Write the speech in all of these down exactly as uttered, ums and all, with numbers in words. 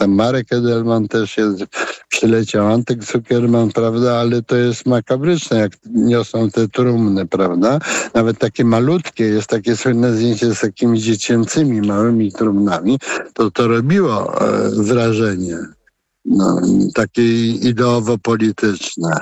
tam Marek Edelman też jest, przyleciał Antek Zuckerman, prawda, ale to jest makabryczne, jak niosą te trumny, prawda, nawet takie malutkie, jest takie słynne zdjęcie z takimi dziecięcymi, małymi trumnami, to to robiło e, wrażenie, no, takie ideowo-polityczne.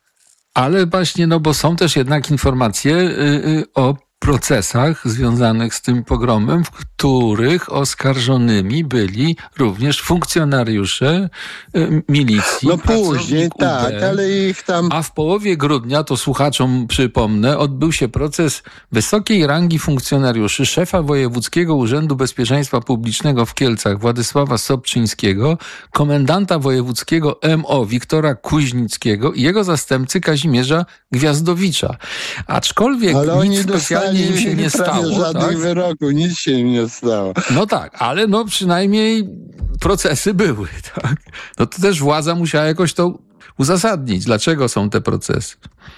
Ale właśnie, no bo są też jednak informacje yy, o procesach związanych z tym pogromem, w których oskarżonymi byli również funkcjonariusze y, milicji. No później, tak, U B, ale ich tam... A w połowie grudnia, to słuchaczom przypomnę, odbył się proces wysokiej rangi funkcjonariuszy, szefa Wojewódzkiego Urzędu Bezpieczeństwa Publicznego w Kielcach Władysława Sobczyńskiego, komendanta wojewódzkiego M O Wiktora Kuźnickiego i jego zastępcy Kazimierza Gwiazdowicza. Aczkolwiek ale nic specjalnie im się nie stało. Żadnych tak? wyroku, nic się im nie stało. No tak, ale no przynajmniej procesy były, tak? No to też władza musiała jakoś to uzasadnić. Dlaczego są te procesy?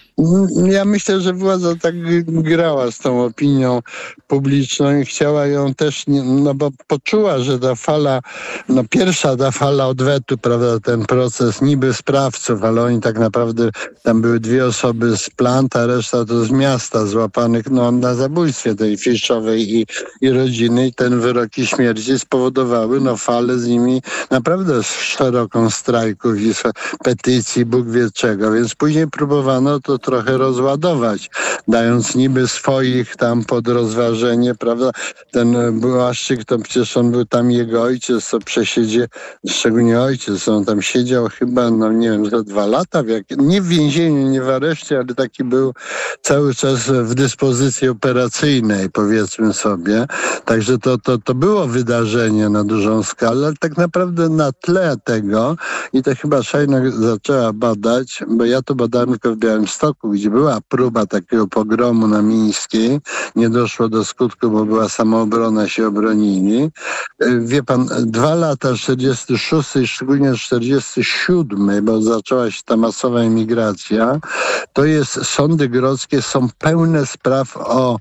Ja myślę, że władza tak grała z tą opinią publiczną i chciała ją też, no bo poczuła, że ta fala, no pierwsza ta fala odwetu, prawda, ten proces niby sprawców, ale oni tak naprawdę, tam były dwie osoby z plant, a reszta to z miasta złapanych, no na zabójstwie tej Fiszowej i, i rodziny, i ten wyroki śmierci spowodowały, no falę z nimi naprawdę szeroką strajków i petycji, Bóg wie czego, więc później próbowano to trochę rozładować, dając niby swoich tam pod rozważenie, prawda, ten Błaszczyk, to przecież on był tam jego ojciec, co przesiedzie, szczególnie ojciec, on tam siedział chyba, no nie wiem, za dwa lata, w jak, nie w więzieniu, nie w areszcie, ale taki był cały czas w dyspozycji operacyjnej, powiedzmy sobie, także to, to, to było wydarzenie na dużą skalę, ale tak naprawdę na tle tego, i to chyba Szajna zaczęła badać, bo ja to badałem tylko w Białymstoku, gdzie była próba takiego pogromu na Mińskiej. Nie doszło do skutku, bo była samoobrona, się obronili. Wie pan, dwa lata, czterdziesty szósty i szczególnie czterdziesty siódmy, bo zaczęła się ta masowa emigracja, to jest, sądy grodzkie są pełne spraw o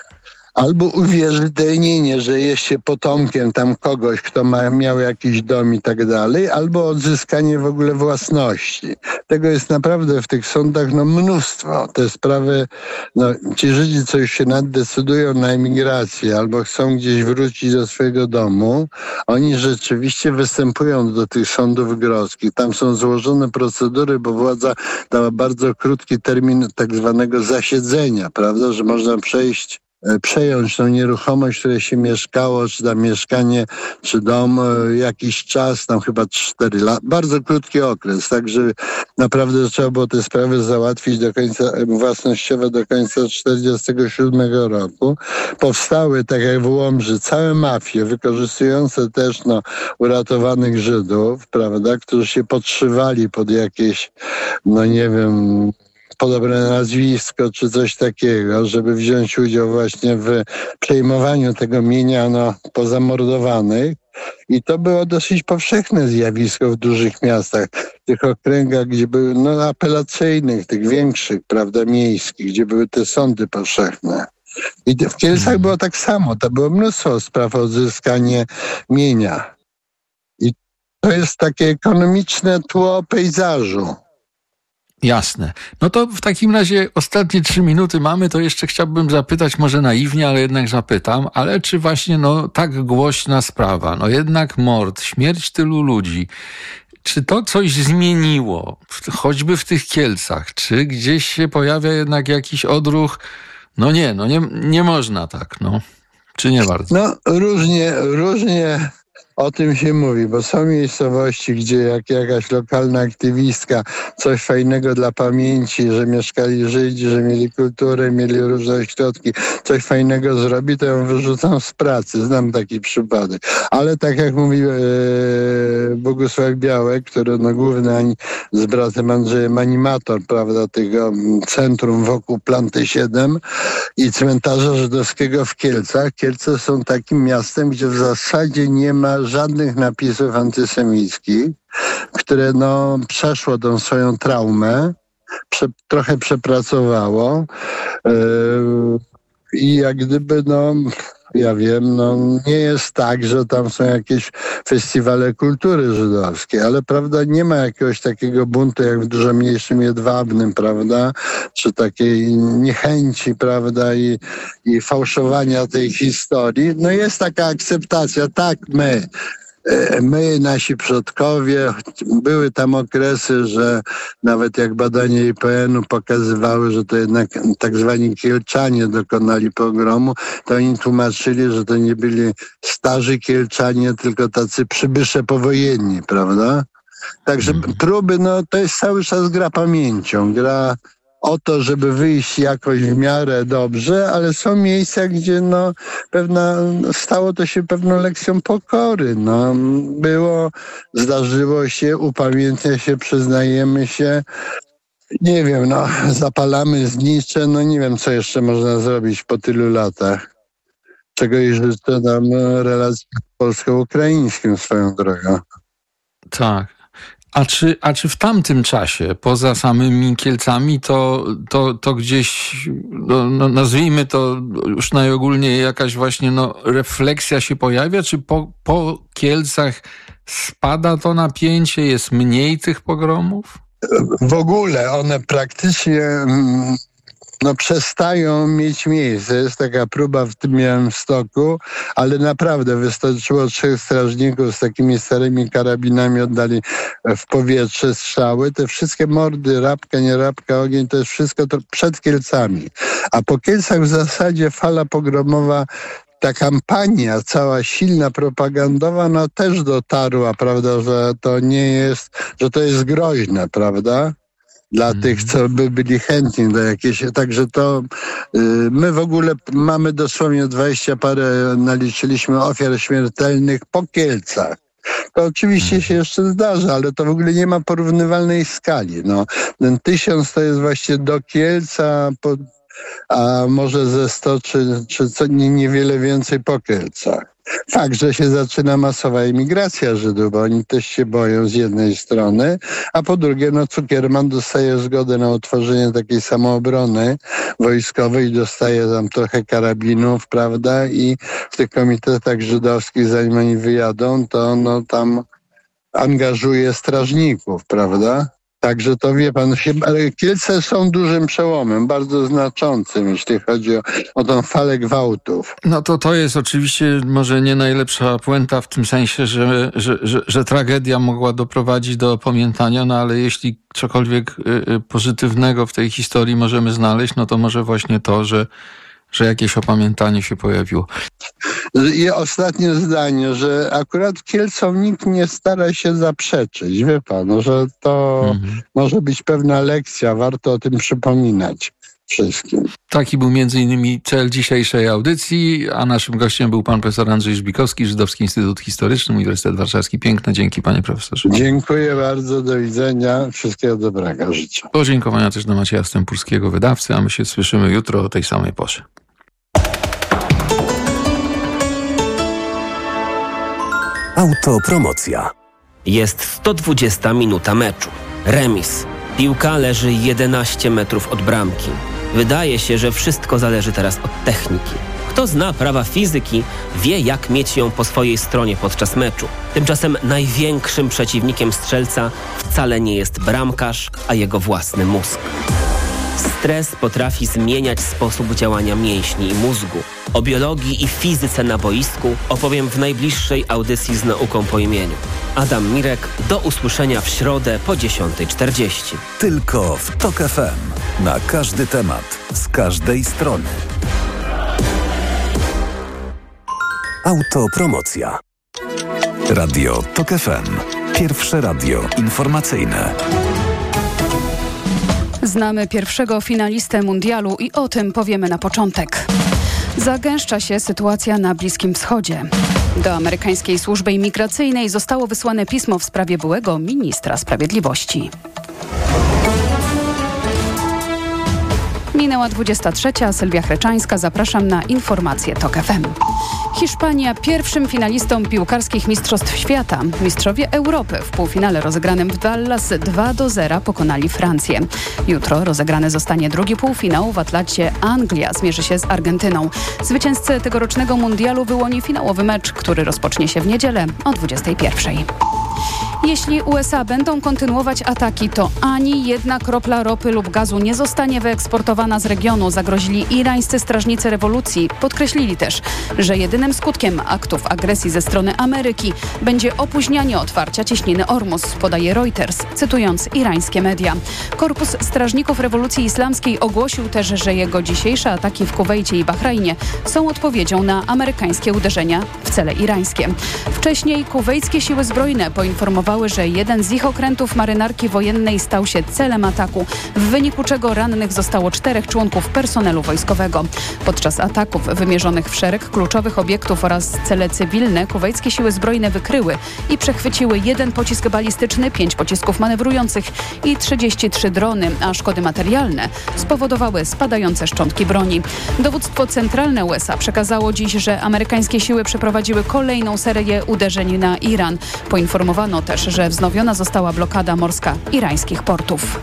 albo uwierzytelnienie, że jest się potomkiem tam kogoś, kto ma, miał jakiś dom i tak dalej, albo odzyskanie w ogóle własności. Tego jest naprawdę w tych sądach no mnóstwo. Te sprawy, no ci Żydzi, co już się naddecydują na emigrację albo chcą gdzieś wrócić do swojego domu, oni rzeczywiście występują do tych sądów grodzkich. Tam są złożone procedury, bo władza dała bardzo krótki termin tak zwanego zasiedzenia, prawda, że można przejść przejąć tą nieruchomość, w której się mieszkało, czy tam mieszkanie, czy dom, jakiś czas, tam chyba cztery lata, bardzo krótki okres, także naprawdę trzeba było te sprawy załatwić do końca, własnościowe do końca czterdziestego siódmego roku. Powstały, tak jak w Łomży, całe mafie, wykorzystujące też no, uratowanych Żydów, prawda, którzy się podszywali pod jakieś, no nie wiem, podobne nazwisko, czy coś takiego, żeby wziąć udział właśnie w przejmowaniu tego mienia no, pozamordowanych. I to było dosyć powszechne zjawisko w dużych miastach, w tych okręgach, gdzie były, no apelacyjnych, tych większych, prawda, miejskich, gdzie były te sądy powszechne. I w Kielcach było tak samo, to było mnóstwo spraw o odzyskanie mienia. I to jest takie ekonomiczne tło pejzażu. Jasne. No to w takim razie ostatnie trzy minuty mamy, to jeszcze chciałbym zapytać, może naiwnie, ale jednak zapytam, ale czy właśnie no tak głośna sprawa, no jednak mord, śmierć tylu ludzi, czy to coś zmieniło, choćby w tych Kielcach, czy gdzieś się pojawia jednak jakiś odruch, no nie, no nie, nie można tak, no, czy nie bardzo? No różnie, różnie o tym się mówi, bo są miejscowości, gdzie jak jakaś lokalna aktywistka coś fajnego dla pamięci, że mieszkali Żydzi, że mieli kulturę, mieli różne ośrodki, coś fajnego zrobi, to ją wyrzucą z pracy. Znam taki przypadek. Ale tak jak mówi e, Bogusław Białek, który no główny ani, z bratem Andrzejem animator, prawda, tego centrum wokół Planty siedem i cmentarza żydowskiego w Kielcach. Kielce są takim miastem, gdzie w zasadzie nie ma żadnych napisów antysemickich, które no, przeszło tą swoją traumę, prze, trochę przepracowało yy, i jak gdyby no, ja wiem, no nie jest tak, że tam są jakieś festiwale kultury żydowskiej, ale prawda, nie ma jakiegoś takiego buntu jak w dużo mniejszym Jedwabnym, prawda, czy takiej niechęci, prawda, i, i fałszowania tej historii. No jest taka akceptacja, tak, my My, nasi przodkowie, były tam okresy, że nawet jak badania I P N u pokazywały, że to jednak tak zwani Kielczanie dokonali pogromu, to oni tłumaczyli, że to nie byli starzy Kielczanie, tylko tacy przybysze powojenni, prawda? Także próby, no to jest cały czas gra pamięcią, gra o to, żeby wyjść jakoś w miarę dobrze, ale są miejsca, gdzie no pewna, stało to się pewną lekcją pokory. No, było, zdarzyło się, upamiętnia się, przyznajemy się. Nie wiem, no zapalamy znicze, no nie wiem, co jeszcze można zrobić po tylu latach. Czego i życzę nam relacji polsko-ukraińskim swoją drogą. Tak. A czy, a czy w tamtym czasie, poza samymi Kielcami, to, to, to gdzieś, no, no, nazwijmy to już najogólniej jakaś właśnie no, refleksja się pojawia? Czy po, po Kielcach spada to napięcie, jest mniej tych pogromów? W ogóle one praktycznie no, przestają mieć miejsce. Jest taka próba w tym Białymstoku, ale naprawdę wystarczyło trzech strażników z takimi starymi karabinami, oddali w powietrze strzały. Te wszystkie mordy, Rabka, nie Rabka, ogień, to jest wszystko to przed Kielcami. A po Kielcach w zasadzie fala pogromowa, ta kampania cała silna, propagandowa, no też dotarła, prawda, że to nie jest, że to jest groźne, prawda? Dla mm. tych, co by byli chętni do jakiejś... Także to y, my w ogóle mamy dosłownie dwadzieścia parę, naliczyliśmy ofiar śmiertelnych po Kielcach. To oczywiście mm. się jeszcze zdarza, ale to w ogóle nie ma porównywalnej skali. No, ten tysiąc to jest właśnie do Kielca, po, a może ze sto czy, czy co, nie, niewiele więcej po Kielcach. Fakt, że się zaczyna masowa emigracja Żydów, bo oni też się boją z jednej strony, a po drugie, no Cukierman dostaje zgodę na utworzenie takiej samoobrony wojskowej i dostaje tam trochę karabinów, prawda, i w tych komitetach żydowskich, zanim oni wyjadą, to no tam angażuje strażników, prawda? Także to wie pan, Kielce są dużym przełomem, bardzo znaczącym, jeśli chodzi o, o tą falę gwałtów. No to to jest oczywiście może nie najlepsza puenta w tym sensie, że, że, że, że tragedia mogła doprowadzić do opamiętania, no ale jeśli cokolwiek y, y, pozytywnego w tej historii możemy znaleźć, no to może właśnie to, że że jakieś opamiętanie się pojawiło. I ostatnie zdanie, że akurat Kielcom nikt nie stara się zaprzeczyć, wie pan, że to mhm. może być pewna lekcja, warto o tym przypominać wszystkim. Taki był między innymi cel dzisiejszej audycji, a naszym gościem był pan profesor Andrzej Żbikowski, Żydowski Instytut Historyczny, Uniwersytet Warszawski. Piękne dzięki, panie profesorze. Dziękuję bardzo, do widzenia, wszystkiego dobrego życzę. Podziękowania też do Macieja Stępurskiego, wydawcy, a my się słyszymy jutro o tej samej porze. Autopromocja. Jest sto dwudziesta minuta meczu. Remis. Piłka leży jedenaście metrów od bramki. Wydaje się, że wszystko zależy teraz od techniki. Kto zna prawa fizyki, wie, jak mieć ją po swojej stronie podczas meczu. Tymczasem największym przeciwnikiem strzelca wcale nie jest bramkarz, a jego własny mózg. Stres potrafi zmieniać sposób działania mięśni i mózgu. O biologii i fizyce na boisku opowiem w najbliższej audycji z nauką po imieniu. Adam Mirek, do usłyszenia w środę po dziesiąta czterdzieści. Tylko w Tok F M. Na każdy temat, z każdej strony. Autopromocja. Radio Tok F M. Pierwsze radio informacyjne. Znamy pierwszego finalistę mundialu i o tym powiemy na początek. Zagęszcza się sytuacja na Bliskim Wschodzie. Do amerykańskiej służby imigracyjnej zostało wysłane pismo w sprawie byłego ministra sprawiedliwości. Minęła dwudziesta trzecia. Sylwia Chreczańska. Zapraszam na informacje TOK F M. Hiszpania pierwszym finalistą piłkarskich Mistrzostw Świata. Mistrzowie Europy w półfinale rozegranym w Dallas dwa do zera pokonali Francję. Jutro rozegrany zostanie drugi półfinał. W Atlancie Anglia zmierzy się z Argentyną. Zwycięzcę tegorocznego mundialu wyłoni finałowy mecz, który rozpocznie się w niedzielę o dwudziestej pierwszej. Jeśli U S A będą kontynuować ataki, to ani jedna kropla ropy lub gazu nie zostanie wyeksportowana z regionu, zagrozili irańscy strażnicy rewolucji. Podkreślili też, że jedynym skutkiem aktów agresji ze strony Ameryki będzie opóźnianie otwarcia cieśniny Ormus, podaje Reuters, cytując irańskie media. Korpus Strażników Rewolucji Islamskiej ogłosił też, że jego dzisiejsze ataki w Kuwejcie i Bahrajnie są odpowiedzią na amerykańskie uderzenia w cele irańskie. Wcześniej kuwejskie siły zbrojne poinformowały, że jeden z ich okrętów marynarki wojennej stał się celem ataku, w wyniku czego rannych zostało czterech członków personelu wojskowego. Podczas ataków wymierzonych w szereg kluczowych obiektów oraz cele cywilne kuwejskie siły zbrojne wykryły i przechwyciły jeden pocisk balistyczny, pięć pocisków manewrujących i trzydzieści trzy drony, a szkody materialne spowodowały spadające szczątki broni. Dowództwo centralne U S A przekazało dziś, że amerykańskie siły przeprowadziły kolejną serię uderzeń na Iran. Poinformowano też, że wznowiona została blokada morska irańskich portów.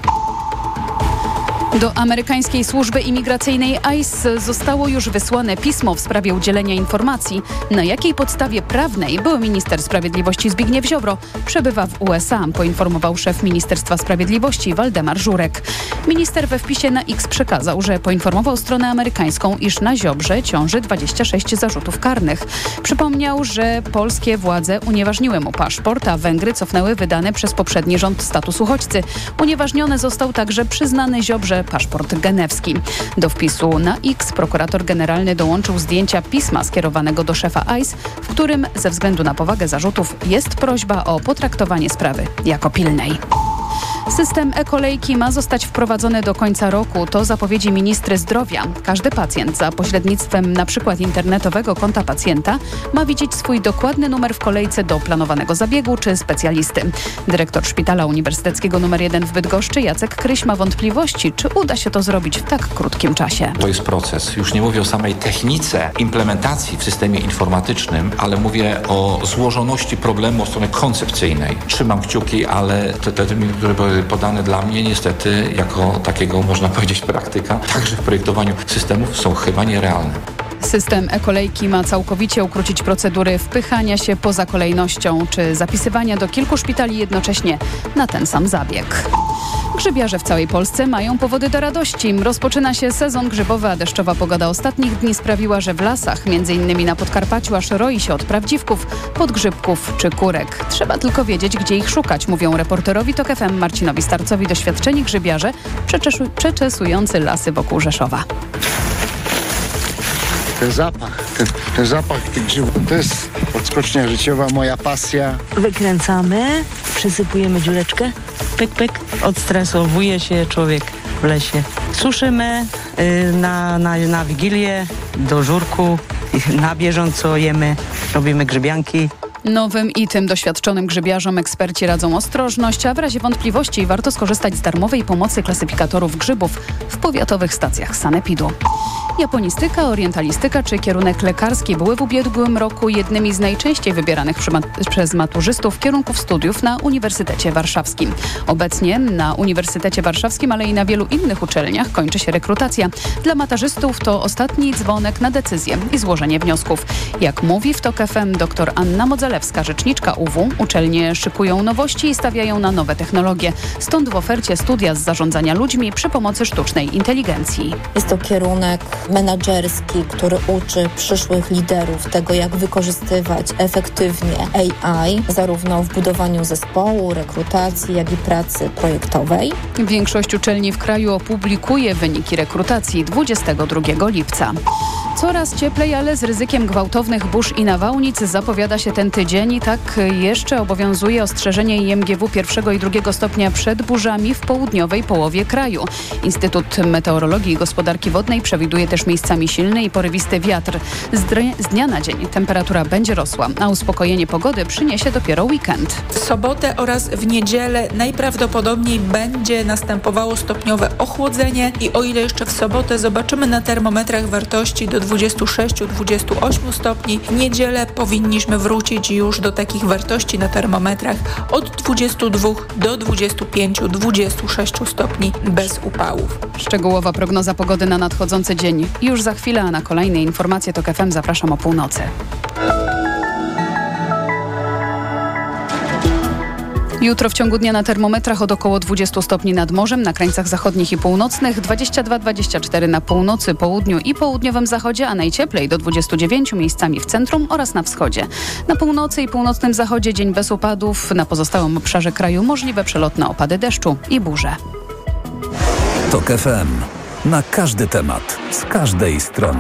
Do amerykańskiej służby imigracyjnej I C E zostało już wysłane pismo w sprawie udzielenia informacji, na jakiej podstawie prawnej były minister sprawiedliwości Zbigniew Ziobro przebywa w U S A, poinformował szef Ministerstwa Sprawiedliwości Waldemar Żurek. Minister we wpisie na X przekazał, że poinformował stronę amerykańską, iż na Ziobrze ciąży dwadzieścia sześć zarzutów karnych. Przypomniał, że polskie władze unieważniły mu paszport, a Węgry cofnęły wydany przez poprzedni rząd status uchodźcy. Unieważniony został także przyznany Ziobrze paszport genewski. Do wpisu na X prokurator generalny dołączył zdjęcia pisma skierowanego do szefa I C E, w którym ze względu na powagę zarzutów jest prośba o potraktowanie sprawy jako pilnej. System e-kolejki ma zostać wprowadzony do końca roku. To zapowiedzi ministry zdrowia. Każdy pacjent za pośrednictwem np. internetowego konta pacjenta ma widzieć swój dokładny numer w kolejce do planowanego zabiegu czy specjalisty. Dyrektor Szpitala Uniwersyteckiego numer jeden w Bydgoszczy Jacek Kryś ma wątpliwości, czy uda się to zrobić w tak krótkim czasie. To jest proces. Już nie mówię o samej technice implementacji w systemie informatycznym, ale mówię o złożoności problemu od strony koncepcyjnej. Trzymam kciuki, ale te terminy, które były podane dla mnie, niestety, jako takiego, można powiedzieć, praktyka, także w projektowaniu systemów są chyba nierealne. System e-kolejki ma całkowicie ukrócić procedury wpychania się poza kolejnością czy zapisywania do kilku szpitali jednocześnie na ten sam zabieg. Grzybiarze w całej Polsce mają powody do radości. Rozpoczyna się sezon grzybowy, a deszczowa pogoda ostatnich dni sprawiła, że w lasach, między innymi na Podkarpaciu, aż roi się od prawdziwków, podgrzybków czy kurek. Trzeba tylko wiedzieć, gdzie ich szukać, mówią reporterowi TOK F M Marcinowi Starcowi doświadczeni grzybiarze przeczesu- przeczesujący lasy wokół Rzeszowa. Ten zapach, ten, ten zapach tych grzybów, to jest odskocznia życiowa, moja pasja. Wykręcamy, przysypujemy dziureczkę, pyk, pyk. Odstresowuje się człowiek w lesie. Suszymy yy, na, na, na Wigilię, do żurku, na bieżąco jemy, robimy grzybianki. Nowym i tym doświadczonym grzybiarzom eksperci radzą ostrożność, a w razie wątpliwości warto skorzystać z darmowej pomocy klasyfikatorów grzybów w powiatowych stacjach sanepidu. Japonistyka, orientalistyka czy kierunek lekarski były w ubiegłym roku jednymi z najczęściej wybieranych przez maturzystów kierunków studiów na Uniwersytecie Warszawskim. Obecnie na Uniwersytecie Warszawskim, ale i na wielu innych uczelniach kończy się rekrutacja. Dla matarzystów to ostatni dzwonek na decyzję i złożenie wniosków. Jak mówi w TOK F M dr Anna Modzelewska, rzeczniczka U W, uczelnie szykują nowości i stawiają na nowe technologie. Stąd w ofercie studia z zarządzania ludźmi przy pomocy sztucznej inteligencji. Jest to kierunek menadżerski, który uczy przyszłych liderów tego, jak wykorzystywać efektywnie A I, zarówno w budowaniu zespołu, rekrutacji, jak i pracy projektowej. Większość uczelni w kraju opublikuje wyniki rekrutacji dwudziestego drugiego lipca. Coraz cieplej, ale z ryzykiem gwałtownych burz i nawałnic zapowiada się ten tydzień. tydzień i tak jeszcze obowiązuje ostrzeżenie I M G W pierwszego i drugiego stopnia przed burzami w południowej połowie kraju. Instytut Meteorologii i Gospodarki Wodnej przewiduje też miejscami silny i porywisty wiatr. Z, dr- z dnia na dzień temperatura będzie rosła, a uspokojenie pogody przyniesie dopiero weekend. W sobotę oraz w niedzielę najprawdopodobniej będzie następowało stopniowe ochłodzenie i o ile jeszcze w sobotę zobaczymy na termometrach wartości do dwudziestu sześciu do dwudziestu ośmiu stopni, w niedzielę powinniśmy wrócić już do takich wartości na termometrach od dwudziestu dwóch do dwudziestu pięciu do dwudziestu sześciu stopni bez upałów. Szczegółowa prognoza pogody na nadchodzący dzień już za chwilę, a na kolejne informacje TOK F M zapraszam o północy. Jutro w ciągu dnia na termometrach od około dwudziestu stopni nad morzem, na krańcach zachodnich i północnych, dwadzieścia dwa do dwudziestu czterech na północy, południu i południowym zachodzie, a najcieplej do dwudziestu dziewięciu miejscami w centrum oraz na wschodzie. Na północy i północnym zachodzie dzień bez opadów, na pozostałym obszarze kraju możliwe przelotne opady deszczu i burze. TOK F M. Na każdy temat, z każdej strony.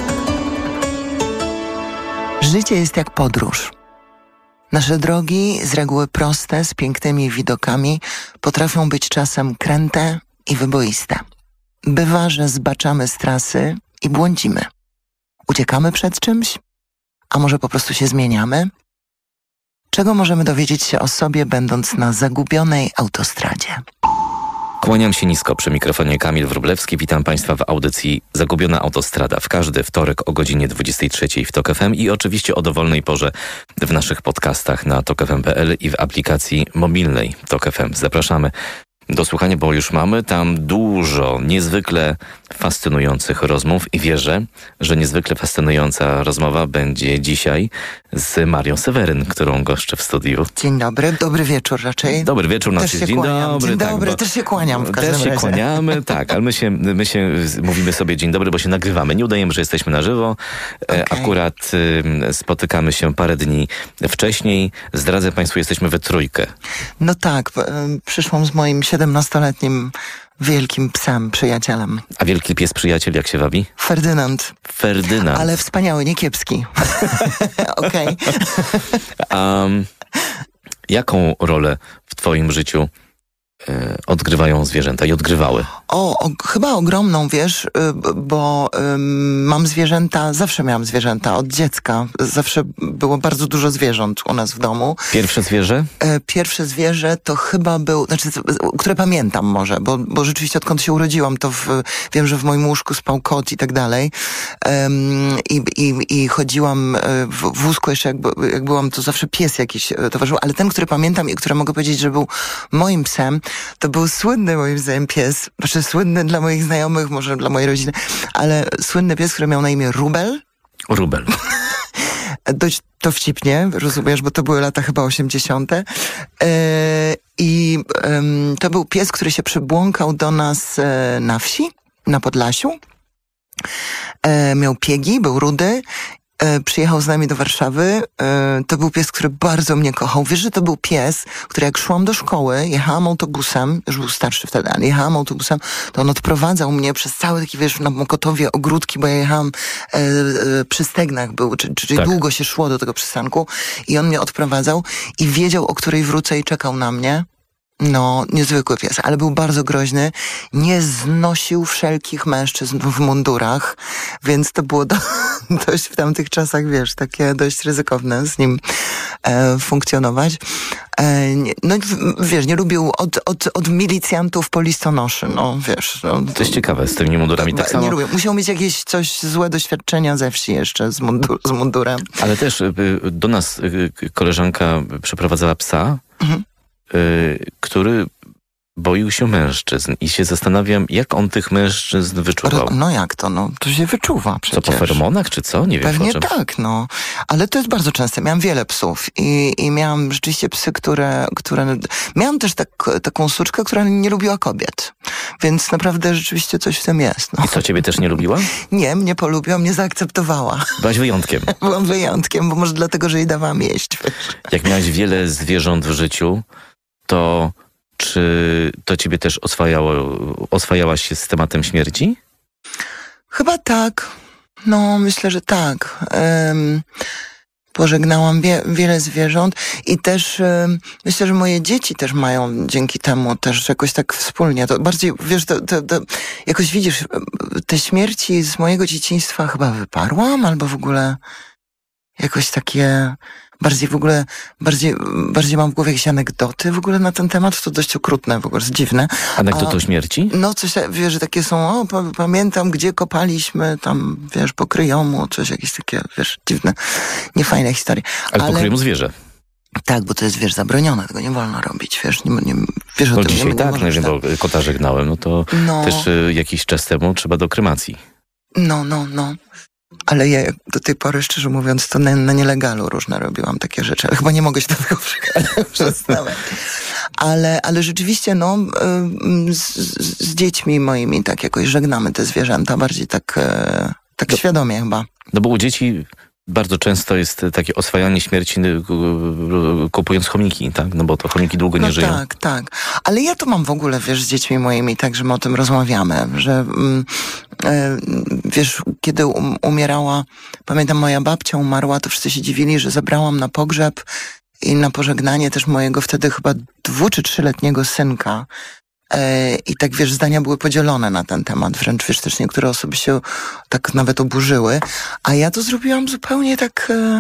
Życie jest jak podróż. Nasze drogi, z reguły proste, z pięknymi widokami, potrafią być czasem kręte i wyboiste. Bywa, że zbaczamy z trasy i błądzimy. Uciekamy przed czymś? A może po prostu się zmieniamy? Czego możemy dowiedzieć się o sobie, będąc na zagubionej autostradzie? Kłaniam się nisko przy mikrofonie Kamil Wróblewski. Witam Państwa w audycji Zagubiona Autostrada w każdy wtorek o godzinie dwudziestej trzeciej w TOK F M i oczywiście o dowolnej porze w naszych podcastach na tok f m kropka p l i w aplikacji mobilnej TOK F M. Zapraszamy do słuchania, bo już mamy tam dużo niezwykle fascynujących rozmów i wierzę, że niezwykle fascynująca rozmowa będzie dzisiaj z Marią Seweryn, którą goszczę w studiu. Dzień dobry, dobry wieczór raczej. Dobry wieczór, też znaczy się dzień kłaniam. dobry. Dzień tak, dobry, też się kłaniam w każdym Też się razie. kłaniamy, tak, ale my się, my się mówimy sobie dzień dobry, bo się nagrywamy. Nie udajemy, że jesteśmy na żywo. Okay. Akurat y, spotykamy się parę dni wcześniej. Zdradzę Państwu, jesteśmy we trójkę. No tak, y, przyszłam z moim siedemnastoletnim wielkim psem, przyjacielem. A wielki pies przyjaciel jak się wabi? Ferdynand. Ferdynand. Ale wspaniały, nie kiepski. Okej. um, jaką rolę w twoim życiu y, odgrywają zwierzęta i odgrywały? O, o, chyba ogromną, wiesz, y, bo y, mam zwierzęta, zawsze miałam zwierzęta, od dziecka. Zawsze było bardzo dużo zwierząt u nas w domu. Pierwsze zwierzę? Y, pierwsze zwierzę to chyba był, znaczy, które pamiętam może, bo, bo rzeczywiście odkąd się urodziłam, to w, wiem, że w moim łóżku spał kot i tak dalej. Um, i, i, I chodziłam w wózku jeszcze, jak, jak byłam, to zawsze pies jakiś towarzyszył, ale ten, który pamiętam i który mogę powiedzieć, że był moim psem, to był słynny moim zdaniem pies, znaczy słynny dla moich znajomych, może dla mojej rodziny, ale słynny pies, który miał na imię Rubel. Rubel. Dość dowcipnie, rozumiesz, bo to były lata chyba osiemdziesiąte. Yy, I yy, to był pies, który się przybłąkał do nas yy, na wsi, na Podlasiu. Yy, miał piegi, był rudy. E, przyjechał z nami do Warszawy. E, to był pies, który bardzo mnie kochał. Wiesz, że to był pies, który jak szłam do szkoły, jechałam autobusem, już był starszy wtedy, ale jechałam autobusem, to on odprowadzał mnie przez cały taki, wiesz, na Mokotowie ogródki, bo ja jechałam e, e, przy Stegnach, był, czyli, czyli tak. Długo się szło do tego przystanku i on mnie odprowadzał i wiedział, o której wrócę i czekał na mnie. No, niezwykły pies, ale był bardzo groźny. Nie znosił wszelkich mężczyzn w mundurach, więc to było do, dość w tamtych czasach, wiesz, takie dość ryzykowne z nim e, funkcjonować. E, nie, no, wiesz, nie lubił od, od, od milicjantów po listonoszy, no, wiesz. No, to jest ciekawe, z tymi mundurami tak samo. Nie lubię. Musiał mieć jakieś coś złe doświadczenia ze wsi jeszcze z, mundur, z mundurem. Ale też do nas koleżanka przeprowadzała psa, mhm. Y, który boił się mężczyzn i się zastanawiam, jak on tych mężczyzn wyczuwał. No jak to? No, to się wyczuwa przecież. Co, po feromonach, czy co? Nie wiem. Pewnie tak, no. Ale to jest bardzo częste. Miałam wiele psów i, i miałam rzeczywiście psy, które... które... Miałam też tak, taką suczkę, która nie lubiła kobiet. Więc naprawdę rzeczywiście coś w tym jest. No. I co, ciebie też nie lubiła? Nie, mnie polubiła, mnie zaakceptowała. Byłaś wyjątkiem. Byłam wyjątkiem, bo może dlatego, że jej dawałam jeść. Jak miałaś wiele zwierząt w życiu, to czy to ciebie też oswajało, oswajałaś się z tematem śmierci? Chyba tak. No, myślę, że tak. Um, pożegnałam wie, wiele zwierząt i też e, myślę, że moje dzieci też mają dzięki temu też jakoś tak wspólnie. To bardziej, wiesz, to, to, to jakoś widzisz, te śmierci z mojego dzieciństwa chyba wyparłam, albo w ogóle jakoś takie... Bardziej w ogóle, bardziej, bardziej mam w głowie jakieś anegdoty w ogóle na ten temat, to dość okrutne, w ogóle jest dziwne. Anegdoty o śmierci? No coś, wiesz, że takie są, o, pa, pamiętam, gdzie kopaliśmy, tam, wiesz, po Kryjomu, coś, jakieś takie, wiesz, dziwne, niefajne historie. Ale, Ale po Kryjomu zwierzę. Tak, bo to jest, wiesz, zabronione, tego nie wolno robić, wiesz, nie, nie, wiesz no o tym. Dzisiaj nie, nie tak, no wiem, tak. bo kota żegnałem, no to no. też y, jakiś czas temu trzeba do kremacji. No, no, no. Ale ja do tej pory, szczerze mówiąc, to na, na nielegalu różne robiłam takie rzeczy. Ale chyba nie mogę się do tego przestawiać. Ale, ale rzeczywiście, no, z, z, z dziećmi moimi tak jakoś żegnamy te zwierzęta. Bardziej tak, tak no, świadomie chyba. No bo u dzieci bardzo często jest takie oswajanie śmierci kupując chomiki, tak? No bo to chomiki długo nie no żyją. Tak, tak. Ale ja to mam w ogóle, wiesz, z dziećmi moimi, tak, że my o tym rozmawiamy, że mm, e, wiesz, kiedy um, umierała, pamiętam, moja babcia umarła, to wszyscy się dziwili, że zabrałam na pogrzeb i na pożegnanie też mojego wtedy chyba dwu czy trzyletniego synka. I tak, wiesz, zdania były podzielone na ten temat. Wręcz, wiesz, też niektóre osoby się tak nawet oburzyły. A ja to zrobiłam zupełnie tak e,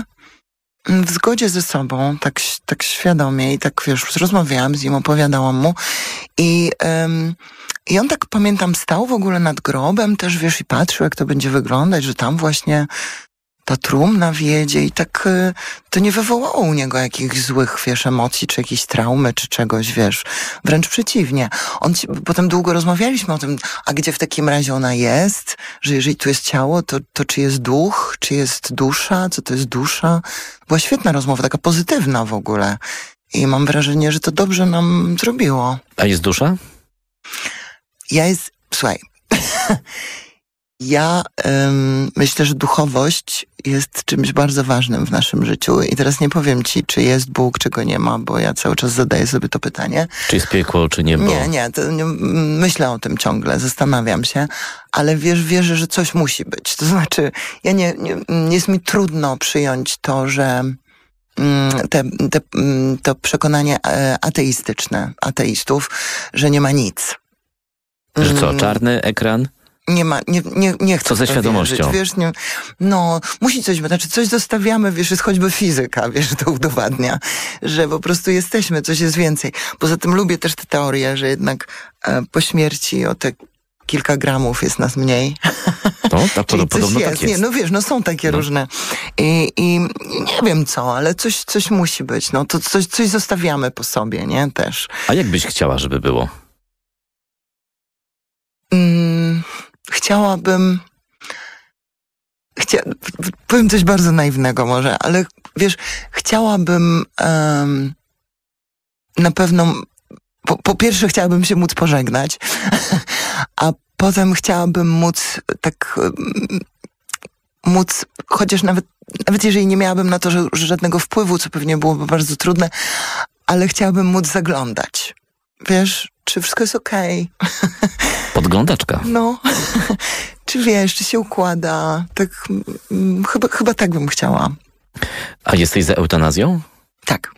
w zgodzie ze sobą, tak, tak świadomie i tak, wiesz, rozmawiałam z nim, opowiadałam mu. I, ym, i on tak, pamiętam, stał w ogóle nad grobem też, wiesz, i patrzył, jak to będzie wyglądać, że tam właśnie ta trumna wiedzie i tak y, to nie wywołało u niego jakichś złych, wiesz, emocji, czy jakiejś traumy, czy czegoś, wiesz. Wręcz przeciwnie. On ci, potem długo rozmawialiśmy o tym, a gdzie w takim razie ona jest? Że jeżeli tu jest ciało, to, to czy jest duch? Czy jest dusza? Co to jest dusza? Była świetna rozmowa, taka pozytywna w ogóle. I mam wrażenie, że to dobrze nam zrobiło. A jest dusza? Ja jest... Słuchaj... Ja ym, myślę, że duchowość jest czymś bardzo ważnym w naszym życiu i teraz nie powiem ci, czy jest Bóg, czy go nie ma, bo ja cały czas zadaję sobie to pytanie. Czy jest piekło, czy niebo? Nie, nie, to nie, myślę o tym ciągle, zastanawiam się, ale wiesz, wierzę, że coś musi być. To znaczy, ja nie, nie jest mi trudno przyjąć to, że te, te, to przekonanie ateistyczne, ateistów, że nie ma nic. Że co, czarny ekran? Nie ma, nie, nie, nie chcę. Co ze świadomością? Wierzyć, wiesz, nie, no, musi coś być, znaczy coś zostawiamy, wiesz, jest choćby fizyka, wiesz, to udowadnia, że po prostu jesteśmy, coś jest więcej. Poza tym lubię też tę teorię, że jednak e, po śmierci o te kilka gramów jest nas mniej. To, tak, Czyli podobno jest. tak jest. Nie, no wiesz, no są takie no. różne I, i nie wiem co, ale coś, coś musi być, no to coś, coś zostawiamy po sobie, nie, też. A jak byś chciała, żeby było? Mm, chciałabym... Chcia... Powiem coś bardzo naiwnego może, ale wiesz, chciałabym um, na pewno... Po, po pierwsze chciałabym się móc pożegnać, a potem chciałabym móc tak... Um, móc, chociaż nawet, nawet jeżeli nie miałabym na to że, że żadnego wpływu, co pewnie byłoby bardzo trudne, ale chciałabym móc zaglądać. Wiesz, czy wszystko jest okej? Okay? Podglądaczka. No, czy wiesz, czy się układa? Tak, mm, chyba, chyba tak bym chciała. A jesteś za eutanazją? Tak.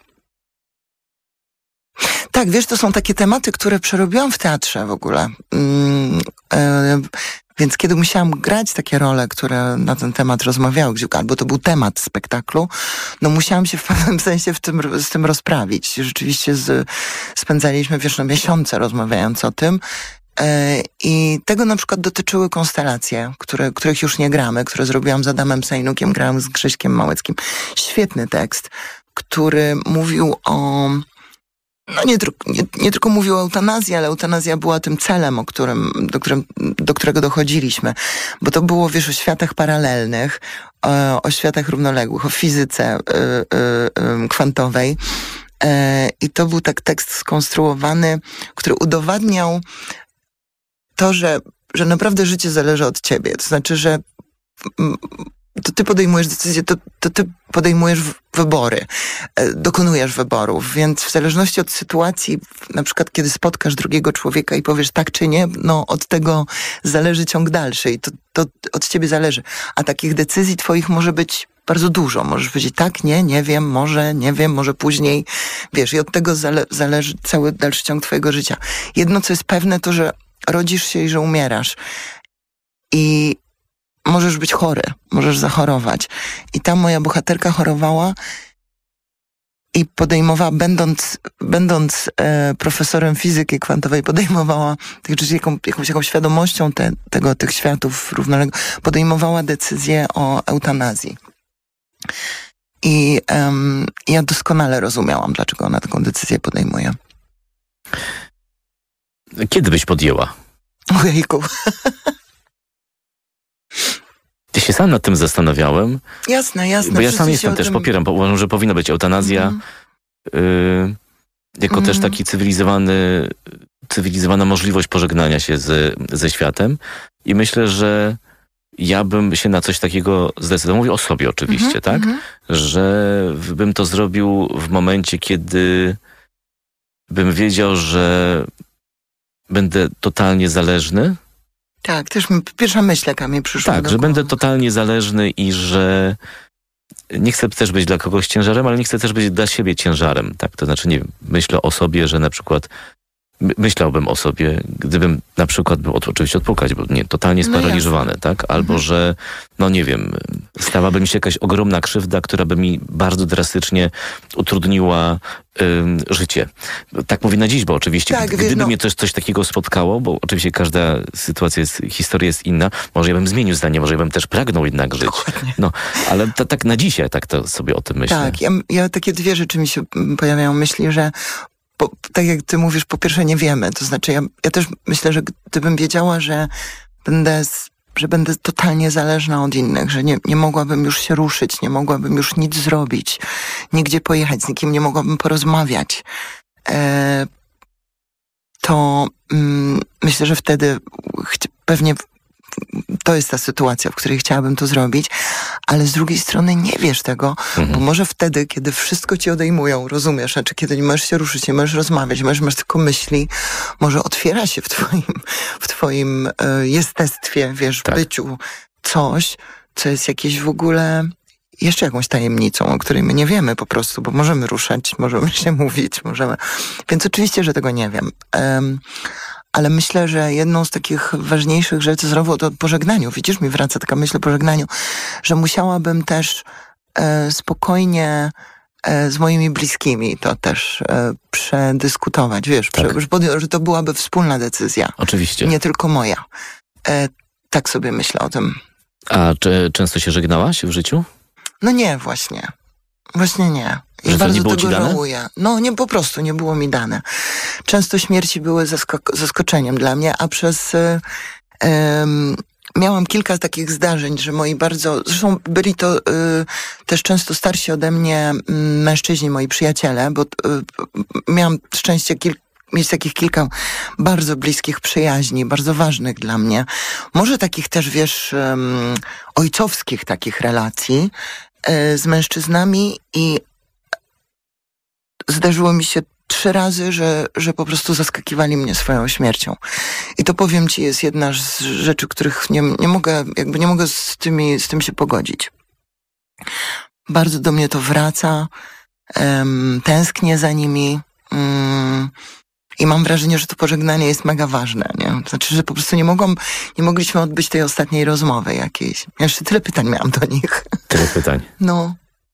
Tak, wiesz, to są takie tematy, które przerobiłam w teatrze w ogóle. Mm, e, więc kiedy musiałam grać takie role, które na ten temat rozmawiały, albo to był temat spektaklu, no musiałam się w pewnym sensie w tym, z tym rozprawić. Rzeczywiście z, spędzaliśmy, wiesz, no miesiące rozmawiając o tym. E, I tego na przykład dotyczyły konstelacje, które, których już nie gramy, które zrobiłam z Adamem Sejnukiem, grałam z Grześkiem Małeckim. Świetny tekst, który mówił o... No nie, nie, nie tylko mówił o eutanazji, ale eutanazja była tym celem, o którym, do, którym, do którego dochodziliśmy. Bo to było, wiesz, o światach paralelnych, o, o światach równoległych, o fizyce y, y, y, kwantowej. Y, I to był tak tekst skonstruowany, który udowadniał to, że, że naprawdę życie zależy od ciebie. To znaczy, że to ty podejmujesz decyzje, to, to ty podejmujesz wybory, dokonujesz wyborów, więc w zależności od sytuacji, na przykład kiedy spotkasz drugiego człowieka i powiesz tak czy nie, no od tego zależy ciąg dalszy i to, to od ciebie zależy. A takich decyzji twoich może być bardzo dużo. Możesz powiedzieć tak, nie, nie wiem, może, nie wiem, może później. Wiesz, i od tego zale- zależy cały dalszy ciąg twojego życia. Jedno, co jest pewne, to, że rodzisz się i że umierasz. I możesz być chory, możesz zachorować. I ta moja bohaterka chorowała i podejmowała, będąc, będąc e, profesorem fizyki kwantowej, podejmowała, czy jaką, jakąś, jakąś świadomością te, tego, tych światów równoległych, podejmowała decyzję o eutanazji. I um, ja doskonale rozumiałam, dlaczego ona taką decyzję podejmuje. Kiedy byś podjęła? Ojejku. Ja się sam nad tym zastanawiałem. Jasne, jasne. Bo ja sam jestem też, tym... popieram, bo uważam, że powinna być eutanazja mm. y, jako mm. też taki cywilizowany, cywilizowana możliwość pożegnania się z, ze światem. I myślę, że ja bym się na coś takiego zdecydował. Mówię o sobie oczywiście, mm-hmm, tak? Mm-hmm. Że bym to zrobił w momencie, kiedy bym wiedział, że będę totalnie zależny. Tak, też mi pierwsza myśl, jaka mi przyszła Tak, do że głowy. będę totalnie zależny i że nie chcę też być dla kogoś ciężarem, ale nie chcę też być dla siebie ciężarem. Tak? To znaczy, nie wiem, myślę o sobie, że na przykład myślałbym o sobie, gdybym na przykład był, oczywiście odpukać, bo nie, totalnie sparaliżowany, no tak? Albo, mhm. że, no nie wiem, stałaby mi się jakaś ogromna krzywda, która by mi bardzo drastycznie utrudniła ym, życie. Tak mówię na dziś, bo oczywiście, tak, gdyby wiesz, no... mnie coś, coś takiego spotkało, bo oczywiście każda sytuacja jest, historia jest inna, może ja bym zmienił zdanie, może ja bym też pragnął jednak żyć. Dokładnie. No, ale to, tak na dzisiaj tak to sobie o tym myślę. Tak, ja, ja takie dwie rzeczy mi się pojawiają. Myśli, że Po, tak jak ty mówisz, po pierwsze nie wiemy. To znaczy ja, ja też myślę, że gdybym wiedziała, że będę, że będę totalnie zależna od innych, że nie, nie mogłabym już się ruszyć, nie mogłabym już nic zrobić, nigdzie pojechać, z nikim nie mogłabym porozmawiać, e, to mm, myślę, że wtedy chci- pewnie to jest ta sytuacja, w której chciałabym to zrobić, ale z drugiej strony nie wiesz tego, mhm. bo może wtedy, kiedy wszystko ci odejmują, rozumiesz, znaczy kiedy nie możesz się ruszyć, nie możesz rozmawiać, możesz, masz tylko myśli, może otwiera się w twoim, w twoim y, jestestwie, wiesz, tak. byciu coś, co jest jakieś w ogóle jeszcze jakąś tajemnicą, o której my nie wiemy po prostu, bo możemy ruszać, możemy się mówić, możemy... Więc oczywiście, że tego nie wiem. Um, Ale myślę, że jedną z takich ważniejszych rzeczy, znowu o pożegnaniu, widzisz, mi wraca taka myśl o pożegnaniu, że musiałabym też e, spokojnie e, z moimi bliskimi to też e, przedyskutować, wiesz, tak. prze, że, podjął, że to byłaby wspólna decyzja. Oczywiście. Nie tylko moja. E, tak sobie myślę o tym. A czy często się żegnałaś w życiu? No nie, właśnie. Właśnie nie. I że bardzo nie było tego ci dane? żałuję. No nie, po prostu nie było mi dane. Często śmierci były zaskok- zaskoczeniem dla mnie, a przez... Y, y, miałam kilka takich zdarzeń, że moi bardzo... Zresztą byli to y, też często starsi ode mnie y, mężczyźni, moi przyjaciele, bo y, miałam szczęście kilka mieć takich kilka bardzo bliskich przyjaźni, bardzo ważnych dla mnie. Może takich też, wiesz, um, ojcowskich takich relacji y, z mężczyznami i zdarzyło mi się trzy razy, że, że po prostu zaskakiwali mnie swoją śmiercią. I to, powiem ci, jest jedna z rzeczy, których nie, nie mogę, jakby nie mogę z tymi, z tym się pogodzić. Bardzo do mnie to wraca, um, tęsknię za nimi, um, i mam wrażenie, że to pożegnanie jest mega ważne, nie? Znaczy, że po prostu nie mogłam, nie mogliśmy odbyć tej ostatniej rozmowy jakiejś. Ja jeszcze tyle pytań miałam do nich. Tyle pytań. No.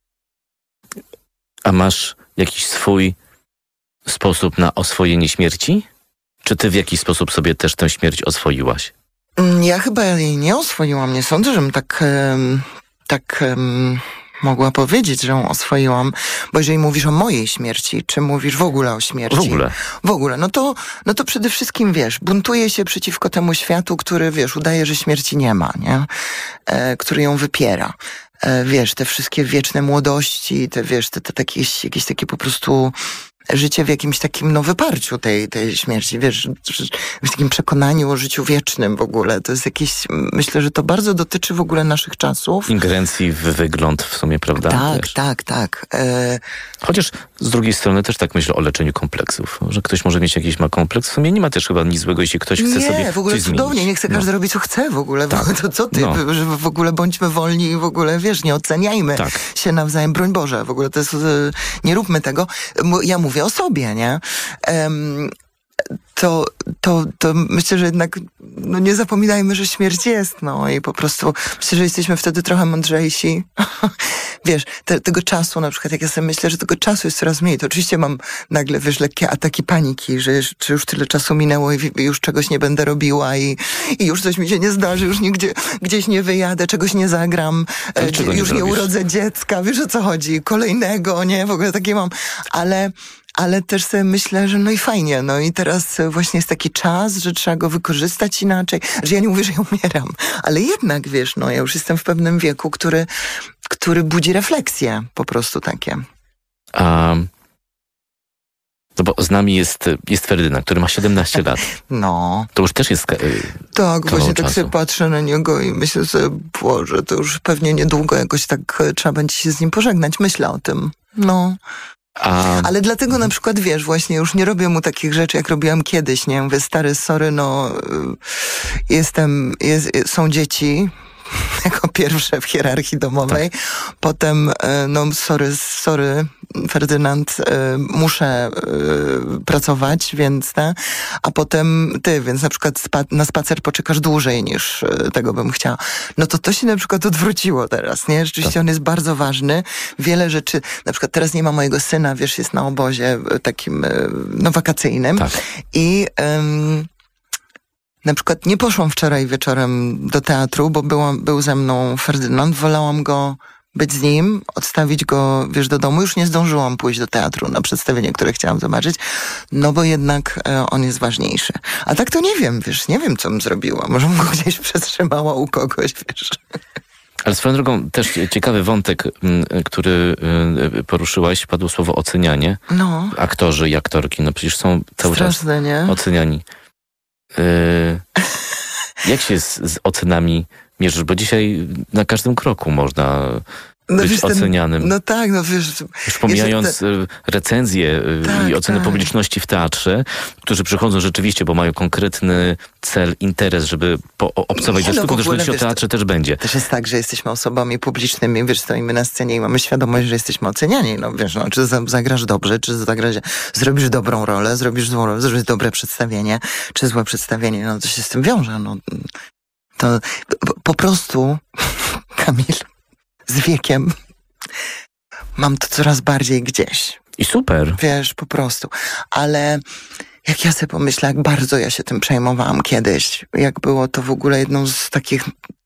A masz jakiś swój sposób na oswojenie śmierci? Czy ty w jakiś sposób sobie też tę śmierć oswoiłaś? Ja chyba jej nie oswoiłam. Nie sądzę, żebym tak, um, tak um, mogła powiedzieć, że ją oswoiłam. Bo jeżeli mówisz o mojej śmierci, czy mówisz w ogóle o śmierci? W ogóle. W ogóle. No to, no to przede wszystkim, wiesz, buntuję się przeciwko temu światu, który, wiesz, udaje, że śmierci nie ma, nie? E, który ją wypiera. E, wiesz, te wszystkie wieczne młodości, te, wiesz, te, te, te jakieś, jakieś takie po prostu życie w jakimś takim no, wyparciu tej, tej śmierci, wiesz, w takim przekonaniu o życiu wiecznym w ogóle. To jest jakieś, myślę, że to bardzo dotyczy w ogóle naszych czasów. Ingerencji w wygląd w sumie, prawda? Tak, też. tak, tak. E... Chociaż z drugiej strony też tak myślę o leczeniu kompleksów, że ktoś może mieć jakiś ma kompleks. W sumie nie ma też chyba nic złego, jeśli ktoś chce nie, sobie Nie, w ogóle coś cudownie, zmienić. niech chce każdy no. robi co chce w ogóle. Tak. To co ty, no. że w ogóle bądźmy wolni i w ogóle, wiesz, nie oceniajmy tak. się nawzajem, broń Boże, w ogóle to jest, nie róbmy tego. Ja mówię o sobie, nie? Um, to, to, to myślę, że jednak no nie zapominajmy, że śmierć jest, no i po prostu myślę, że jesteśmy wtedy trochę mądrzejsi. Wiesz, te, tego czasu na przykład, jak ja sobie myślę, że tego czasu jest coraz mniej, to oczywiście mam nagle, wiesz, lekkie ataki paniki, że, że już tyle czasu minęło i, i już czegoś nie będę robiła i, i już coś mi się nie zdarzy, już nigdzie gdzieś nie wyjadę, czegoś nie zagram, e, czego nie już nie zrobisz? urodzę dziecka, wiesz o co chodzi, kolejnego, nie, w ogóle takie mam, ale Ale też sobie myślę, że no i fajnie, no i teraz właśnie jest taki czas, że trzeba go wykorzystać inaczej, że ja nie mówię, że ja umieram, ale jednak, wiesz, no ja już jestem w pewnym wieku, który, który budzi refleksje, po prostu takie. A... No bo z nami jest, jest Ferdynand, który ma siedemnaście lat. No. To już też jest ka- Tak, właśnie tak czasu. sobie patrzę na niego i myślę sobie, Boże, to już pewnie niedługo jakoś tak trzeba będzie się z nim pożegnać. Myślę o tym. No. A... Ale dlatego na przykład, wiesz, właśnie już nie robię mu takich rzeczy, jak robiłam kiedyś, nie? Mówię, stary, sorry, no, jestem, jest, są dzieci, jako pierwsze w hierarchii domowej. Tak. Potem, no, sorry, sorry, Ferdynand, muszę pracować, więc, te, a potem ty, więc na przykład spa- na spacer poczekasz dłużej niż tego bym chciała. No to to się na przykład odwróciło teraz, nie? Rzeczywiście tak. On jest bardzo ważny. Wiele rzeczy, na przykład teraz nie ma mojego syna, wiesz, jest na obozie takim, no, wakacyjnym. Tak. I... Um, Na przykład nie poszłam wczoraj wieczorem do teatru, bo byłam, był ze mną Ferdynand, wolałam go być z nim, odstawić go, wiesz, do domu. Już nie zdążyłam pójść do teatru na przedstawienie, które chciałam zobaczyć, no bo jednak e, on jest ważniejszy. A tak to nie wiem, wiesz, nie wiem, co bym zrobiła. Może bym go gdzieś przetrzymała u kogoś, wiesz. Ale swoją drogą też ciekawy wątek, który poruszyłaś, padło słowo ocenianie. No. Aktorzy i aktorki, no przecież są cały Straszne, czas nie? oceniani. Yy, jak się z, z ocenami mierzysz? Bo dzisiaj na każdym kroku można no być wiesz, ten, ocenianym. No tak, no wiesz... Już pomijając te... recenzje tak, i ocenę tak. publiczności w teatrze, którzy przychodzą rzeczywiście, bo mają konkretny cel, interes, żeby po, obcować ze no, sztuką, też myśleć o teatrze też będzie. Też jest tak, że jesteśmy osobami publicznymi, wiesz, stoimy na scenie i mamy świadomość, że jesteśmy oceniani. No wiesz, no, czy zagrasz dobrze, czy zagrasz, zrobisz dobrą rolę, zrobisz złą rolę, zrobisz dobre przedstawienie, czy złe przedstawienie, no to się z tym wiąże. No. To po, po prostu, Kamil, z wiekiem mam to coraz bardziej gdzieś. I super. Wiesz, po prostu. Ale jak ja sobie pomyślę, jak bardzo ja się tym przejmowałam kiedyś, jak było to w ogóle jedną z takich...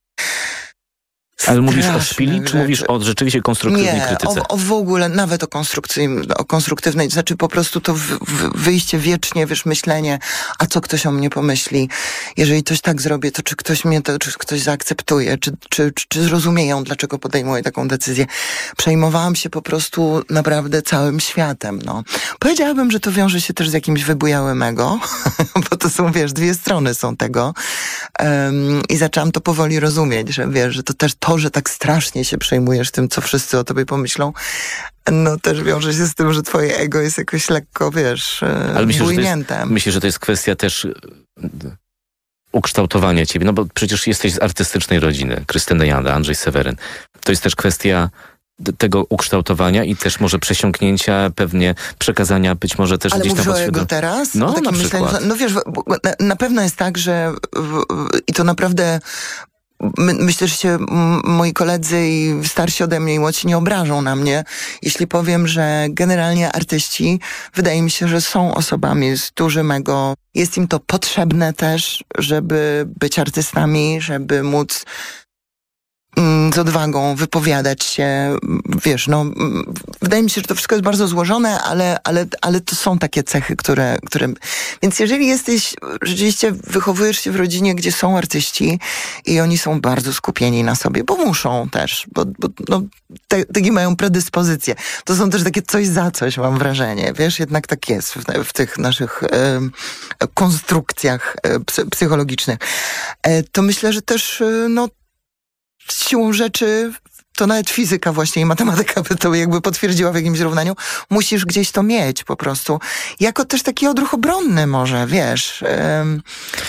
Ale mówisz o szpili, czy mówisz o rzeczywiście konstruktywnej nie, krytyce? Nie, o, o w ogóle, nawet o, konstrukcyjnej, o konstruktywnej, to znaczy po prostu to w, w, wyjście wiecznie, wiesz, myślenie, a co ktoś o mnie pomyśli, jeżeli coś tak zrobię, to czy ktoś mnie, to czy ktoś zaakceptuje, czy, czy, czy, czy zrozumieją, dlaczego podejmuję taką decyzję. Przejmowałam się po prostu naprawdę całym światem, no. Powiedziałabym, że to wiąże się też z jakimś wybujałym ego, bo to są, wiesz, dwie strony są tego um, i zaczęłam to powoli rozumieć, że wiesz, że to też to, że tak strasznie się przejmujesz tym, co wszyscy o tobie pomyślą, no też wiąże się z tym, że twoje ego jest jakoś lekko, wiesz, ale myślę, bujnięte. Że to jest, myślę, że to jest kwestia też ukształtowania ciebie, no bo przecież jesteś z artystycznej rodziny, Krystyna Janda, Andrzej Seweryn. To jest też kwestia tego ukształtowania i też może przesiąknięcia, pewnie przekazania być może też ale gdzieś tam... Ale mówisz o jego teraz? No, na myśleniu, przykład. No wiesz, na, na pewno jest tak, że w, i to naprawdę... My, myślę, że się m, moi koledzy i starsi ode mnie i młodsi nie obrażą na mnie, jeśli powiem, że generalnie artyści, wydaje mi się, że są osobami z dużym ego. Jest im to potrzebne też, żeby być artystami, żeby móc z odwagą wypowiadać się, wiesz, no, wydaje mi się, że to wszystko jest bardzo złożone, ale, ale, ale to są takie cechy, które, które... Więc jeżeli jesteś, rzeczywiście wychowujesz się w rodzinie, gdzie są artyści i oni są bardzo skupieni na sobie, bo muszą też, bo, bo no, te, takie mają predyspozycje. To są też takie coś za coś, mam wrażenie, wiesz, jednak tak jest w, w tych naszych e, konstrukcjach e, psychologicznych. E, to myślę, że też, e, no, siłą rzeczy, to nawet fizyka właśnie i matematyka by to jakby potwierdziła w jakimś równaniu, musisz gdzieś to mieć po prostu. Jako też taki odruch obronny może, wiesz, ym,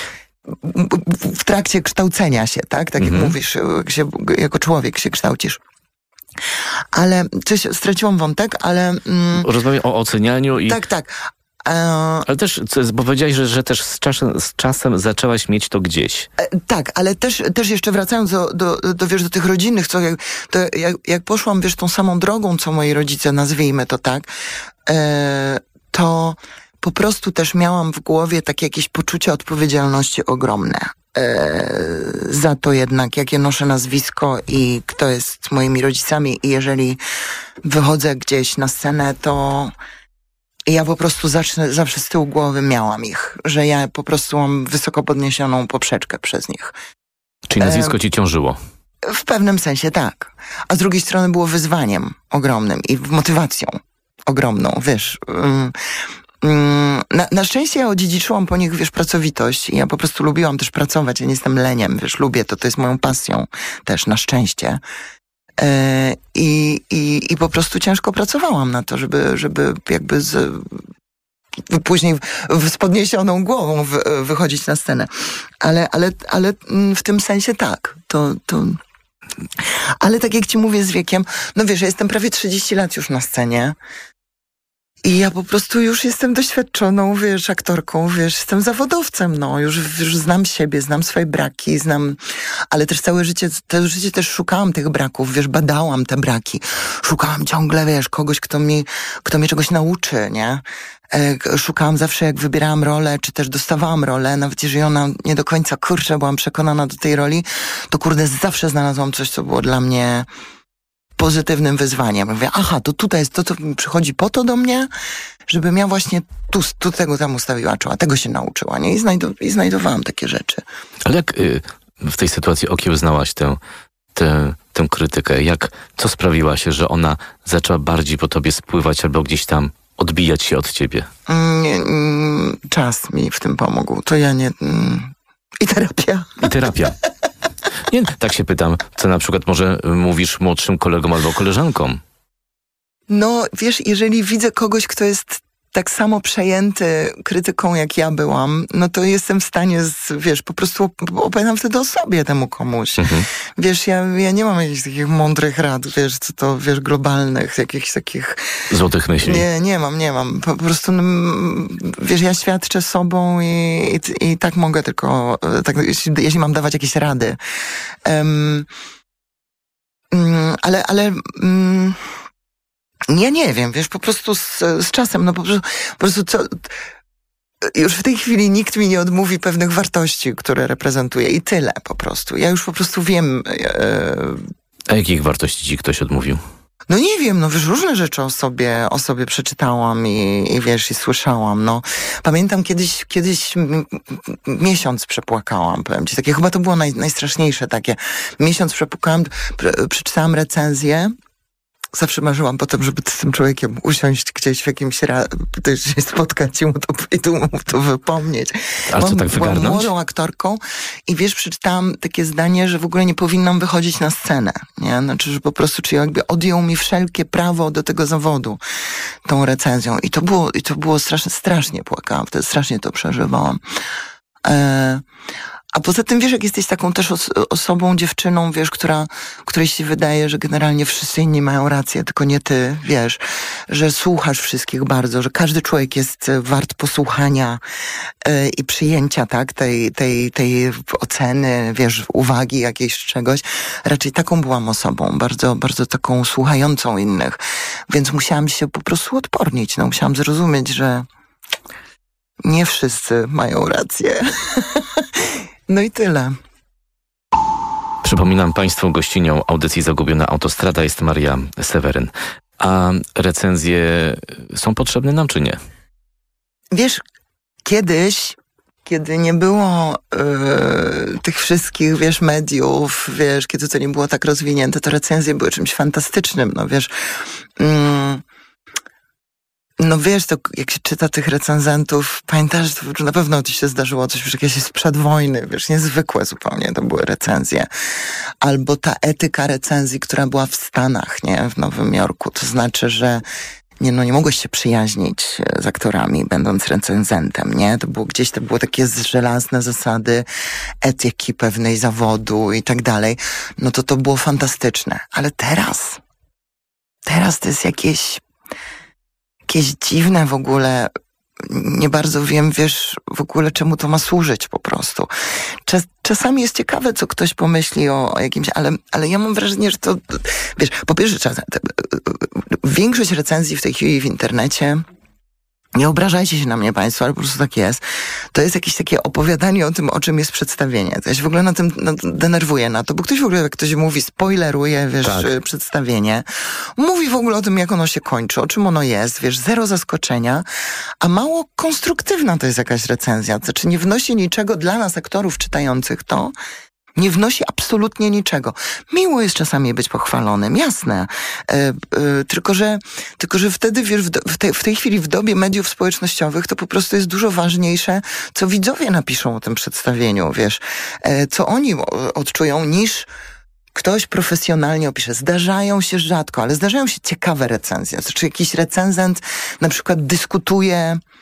w trakcie kształcenia się, tak? Tak jak mm-hmm. mówisz, jak się, jako człowiek się kształcisz. Ale, coś, straciłam wątek, ale... Mm, Rozmawiam o ocenianiu i... Tak, tak. Ale też, bo powiedziałeś, że, że też z czasem, z czasem zaczęłaś mieć to gdzieś. E, tak, ale też, też jeszcze wracając do, do, do, wiesz, do tych rodzinnych, co jak, to jak, jak poszłam, wiesz, tą samą drogą, co moi rodzice, nazwijmy to tak, e, to po prostu też miałam w głowie takie jakieś poczucie odpowiedzialności ogromne. E, za to jednak, jakie noszę nazwisko i kto jest moimi rodzicami i jeżeli wychodzę gdzieś na scenę, to ja po prostu zacznę, zawsze z tyłu głowy miałam ich, że ja po prostu mam wysoko podniesioną poprzeczkę przez nich. Czyli nazwisko e, ci ciążyło? W pewnym sensie tak. A z drugiej strony było wyzwaniem ogromnym i motywacją ogromną, wiesz. Um, um, na, na szczęście ja odziedziczyłam po nich, wiesz, pracowitość i ja po prostu lubiłam też pracować, ja nie jestem leniem, wiesz, lubię to, to jest moją pasją też, na szczęście. I, i, i po prostu ciężko pracowałam na to, żeby, żeby jakby z, później z podniesioną głową wy, wychodzić na scenę. Ale, ale, ale w tym sensie tak. To, to... Ale tak jak ci mówię z wiekiem, no wiesz, ja jestem prawie trzydzieści lat już na scenie. I ja po prostu już jestem doświadczoną, wiesz, aktorką, wiesz, jestem zawodowcem, no, już, już znam siebie, znam swoje braki, znam, ale też całe życie, całe życie też szukałam tych braków, wiesz, badałam te braki, szukałam ciągle, wiesz, kogoś, kto mi, kto mnie czegoś nauczy, nie? E, szukałam zawsze, jak wybierałam rolę, czy też dostawałam rolę, nawet jeżeli ona nie do końca, kurczę, byłam przekonana do tej roli, to kurde, zawsze znalazłam coś, co było dla mnie pozytywnym wyzwaniem. Mówię, aha, to tutaj jest to, co mi przychodzi po to do mnie, żebym ja właśnie tu, tu tego tam ustawiła czoła, tego się nauczyła, nie? I, znajdu, i znajdowałam takie rzeczy. Ale jak y, w tej sytuacji okiełznałaś tę, tę, tę krytykę? Jak, co sprawiła się, że ona zaczęła bardziej po tobie spływać albo gdzieś tam odbijać się od ciebie? Mm, mm, czas mi w tym pomógł. To ja nie... Mm, I terapia. I terapia. Nie, tak się pytam, co na przykład może mówisz młodszym kolegom albo koleżankom? No, wiesz, jeżeli widzę kogoś, kto jest tak samo przejęty krytyką, jak ja byłam, no to jestem w stanie, z, wiesz, po prostu opowiadam wtedy o sobie temu komuś. Mhm. Wiesz, ja, ja nie mam jakichś takich mądrych rad, wiesz, co to, wiesz, globalnych, jakichś takich... Złotych myśli. Nie, nie mam, nie mam. Po prostu, no, wiesz, ja świadczę sobą i, i, i tak mogę tylko, tak, jeśli, jeśli mam dawać jakieś rady. Um, um, ale, ale... Um, Ja nie wiem, wiesz, po prostu z, z czasem, no po prostu, po prostu co, już w tej chwili nikt mi nie odmówi pewnych wartości, które reprezentuję i tyle po prostu. Ja już po prostu wiem. E... A jakich wartości ci ktoś odmówił? No nie wiem, no wiesz, różne rzeczy o sobie, o sobie przeczytałam i, i wiesz, i słyszałam, no. Pamiętam kiedyś, kiedyś m- miesiąc przepłakałam, powiem ci, takie, chyba to było naj, najstraszniejsze takie. Miesiąc przepłakałam, pre, przeczytałam recenzję. Zawsze marzyłam potem, żeby z tym człowiekiem usiąść gdzieś w jakimś ra... się spotkać i mu to, i tu mu to wypomnieć. A co, tak wygarnąć? Byłam młodą aktorką i wiesz, przeczytałam takie zdanie, że w ogóle nie powinnam wychodzić na scenę, nie? Znaczy, że po prostu, czy jakby odjął mi wszelkie prawo do tego zawodu tą recenzją. I to było, i to było strasznie, strasznie płakałam, wtedy strasznie to przeżywałam. E... A poza tym, wiesz, jak jesteś taką też os- osobą, dziewczyną, wiesz, która, której się wydaje, że generalnie wszyscy inni mają rację, tylko nie ty, wiesz, że słuchasz wszystkich bardzo, że każdy człowiek jest wart posłuchania yy, i przyjęcia, tak, tej, tej, tej oceny, wiesz, uwagi jakiejś czegoś. Raczej taką byłam osobą, bardzo, bardzo taką słuchającą innych. Więc musiałam się po prostu odpornić, no, musiałam zrozumieć, że nie wszyscy mają rację. No i tyle. Przypominam Państwu, gościnią audycji Zagubiona Autostrada jest Maria Seweryn. A recenzje są potrzebne nam, czy nie? Wiesz, kiedyś, kiedy nie było yy, tych wszystkich, wiesz, mediów, wiesz, kiedy to nie było tak rozwinięte, to recenzje były czymś fantastycznym, no wiesz. Yy, no wiesz, to jak się czyta tych recenzentów, pamiętasz, to na pewno ci się zdarzyło coś już jakieś sprzed wojny, wiesz, niezwykłe zupełnie to były recenzje. Albo ta etyka recenzji, która była w Stanach, nie, w Nowym Jorku, to znaczy, że nie, no nie mogłeś się przyjaźnić z aktorami, będąc recenzentem, nie? To było gdzieś, to były takie żelazne zasady etyki pewnej zawodu i tak dalej. No to to było fantastyczne. Ale teraz, teraz to jest jakieś, jakieś dziwne w ogóle, nie bardzo wiem, wiesz, w ogóle czemu to ma służyć po prostu. Czas, czasami jest ciekawe, co ktoś pomyśli o, o jakimś, ale, ale ja mam wrażenie, że to, wiesz, po pierwsze, czas, większość recenzji w tej chwili w internecie, nie obrażajcie się na mnie państwo, ale po prostu tak jest, to jest jakieś takie opowiadanie o tym, o czym jest przedstawienie. To ja się w ogóle na tym na, denerwuję na to, bo ktoś w ogóle, jak ktoś mówi, spoileruje, wiesz, tak. przedstawienie, mówi w ogóle o tym, jak ono się kończy, o czym ono jest, wiesz, zero zaskoczenia, a mało konstruktywna to jest jakaś recenzja, to znaczy nie wnosi niczego dla nas, aktorów czytających to, nie wnosi absolutnie niczego. Miło jest czasami być pochwalonym, jasne. E, e, tylko, że, tylko, że wtedy, wiesz, w, do, w, te, w tej chwili w dobie mediów społecznościowych to po prostu jest dużo ważniejsze, co widzowie napiszą o tym przedstawieniu, wiesz, e, co oni odczują, niż ktoś profesjonalnie opisze. Zdarzają się rzadko, ale zdarzają się ciekawe recenzje. Znaczy jakiś recenzent na przykład dyskutuje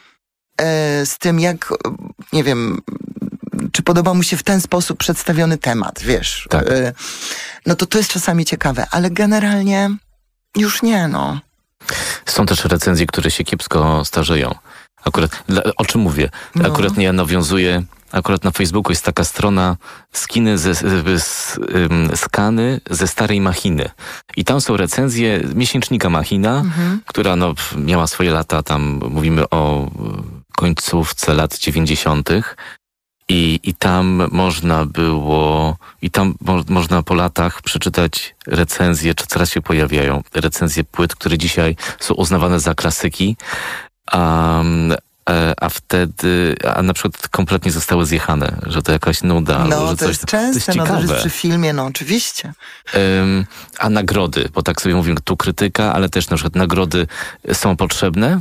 e, z tym, jak, nie wiem, czy podoba mu się w ten sposób przedstawiony temat, wiesz. Tak. No to to jest czasami ciekawe, ale generalnie już nie, no. Są też recenzje, które się kiepsko starzeją. Akurat, o czym mówię? No. Akurat nie, ja nawiązuję, akurat na Facebooku jest taka strona skiny ze, z, um, skany ze starej Machiny. I tam są recenzje miesięcznika Machina, mhm. która no, miała swoje lata, tam mówimy o końcówce lat dziewięćdziesiątych. I, I tam można było, i tam mo, można po latach przeczytać recenzje, czy coraz się pojawiają, recenzje płyt, które dzisiaj są uznawane za klasyki, a, a wtedy, a na przykład kompletnie zostały zjechane, że to jakaś nuda. No, że to coś, jest częste, to jest no to jest przy filmie, no oczywiście. Um, a nagrody, bo tak sobie mówimy, tu krytyka, ale też na przykład nagrody są potrzebne?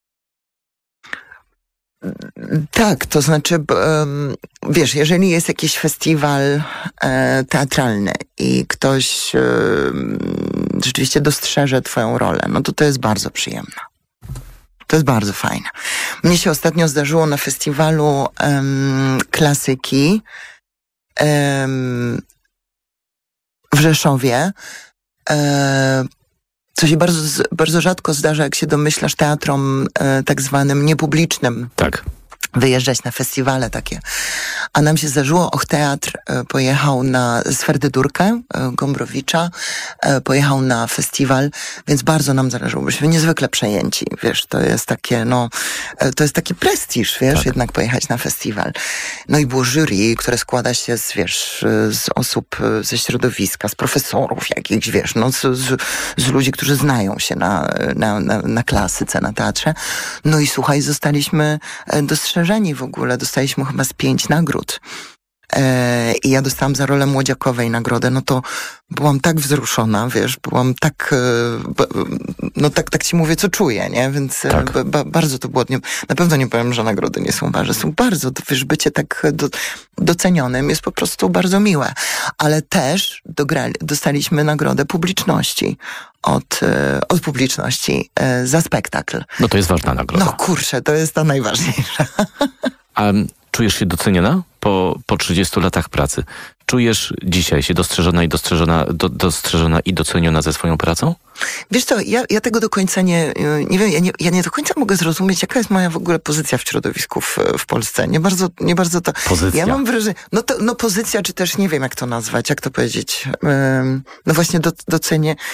Tak, to znaczy, um, wiesz, jeżeli jest jakiś festiwal e, teatralny i ktoś e, rzeczywiście dostrzeże twoją rolę, no to to jest bardzo przyjemne. To jest bardzo fajne. Mnie się ostatnio zdarzyło na festiwalu um, klasyki um, w Rzeszowie, e, co się bardzo, bardzo rzadko zdarza, jak się domyślasz, teatrom e, tak zwanym niepublicznym. Tak. Wyjeżdżać na festiwale takie. A nam się zdarzyło, Och Teatr e, pojechał na Swerdydurkę e, Gombrowicza, e, pojechał na festiwal, więc bardzo nam zależało. Byliśmy niezwykle przejęci, wiesz, to jest takie, no, e, to jest taki prestiż, wiesz, tak. jednak pojechać na festiwal. No i było jury, które składa się z, wiesz, z osób ze środowiska, z profesorów jakichś, wiesz, no, z, z, z ludzi, którzy znają się na, na, na, na klasyce, na teatrze. No i słuchaj, zostaliśmy dostrzeżeni w ogóle, dostaliśmy chyba z pięć nagród. E, I ja dostałam za rolę Młodziakowej nagrodę, no to byłam tak wzruszona, wiesz, byłam tak, e, no tak, tak ci mówię, co czuję, nie? Więc tak. e, ba, bardzo to było, nie, na pewno nie powiem, że nagrody nie są ważne, są bardzo, to, wiesz, bycie tak do, docenionym jest po prostu bardzo miłe. Ale też dograli, dostaliśmy nagrodę publiczności. Od, od publiczności e, za spektakl. No to jest ważna nagroda. No kurczę, to jest ta najważniejsza. A czujesz się doceniona po, po trzydziestu latach pracy? Czujesz dzisiaj się dostrzeżona i dostrzeżona, do, dostrzeżona i doceniona ze swoją pracą? Wiesz co, ja, ja tego do końca nie, nie wiem, ja nie, ja nie do końca mogę zrozumieć, jaka jest moja w ogóle pozycja w środowisku w, w Polsce. Nie bardzo, nie bardzo to... Pozycja. Ja mam wrażenie, no to, no pozycja, czy też nie wiem, jak to nazwać, jak to powiedzieć. Um, no właśnie do, docenię.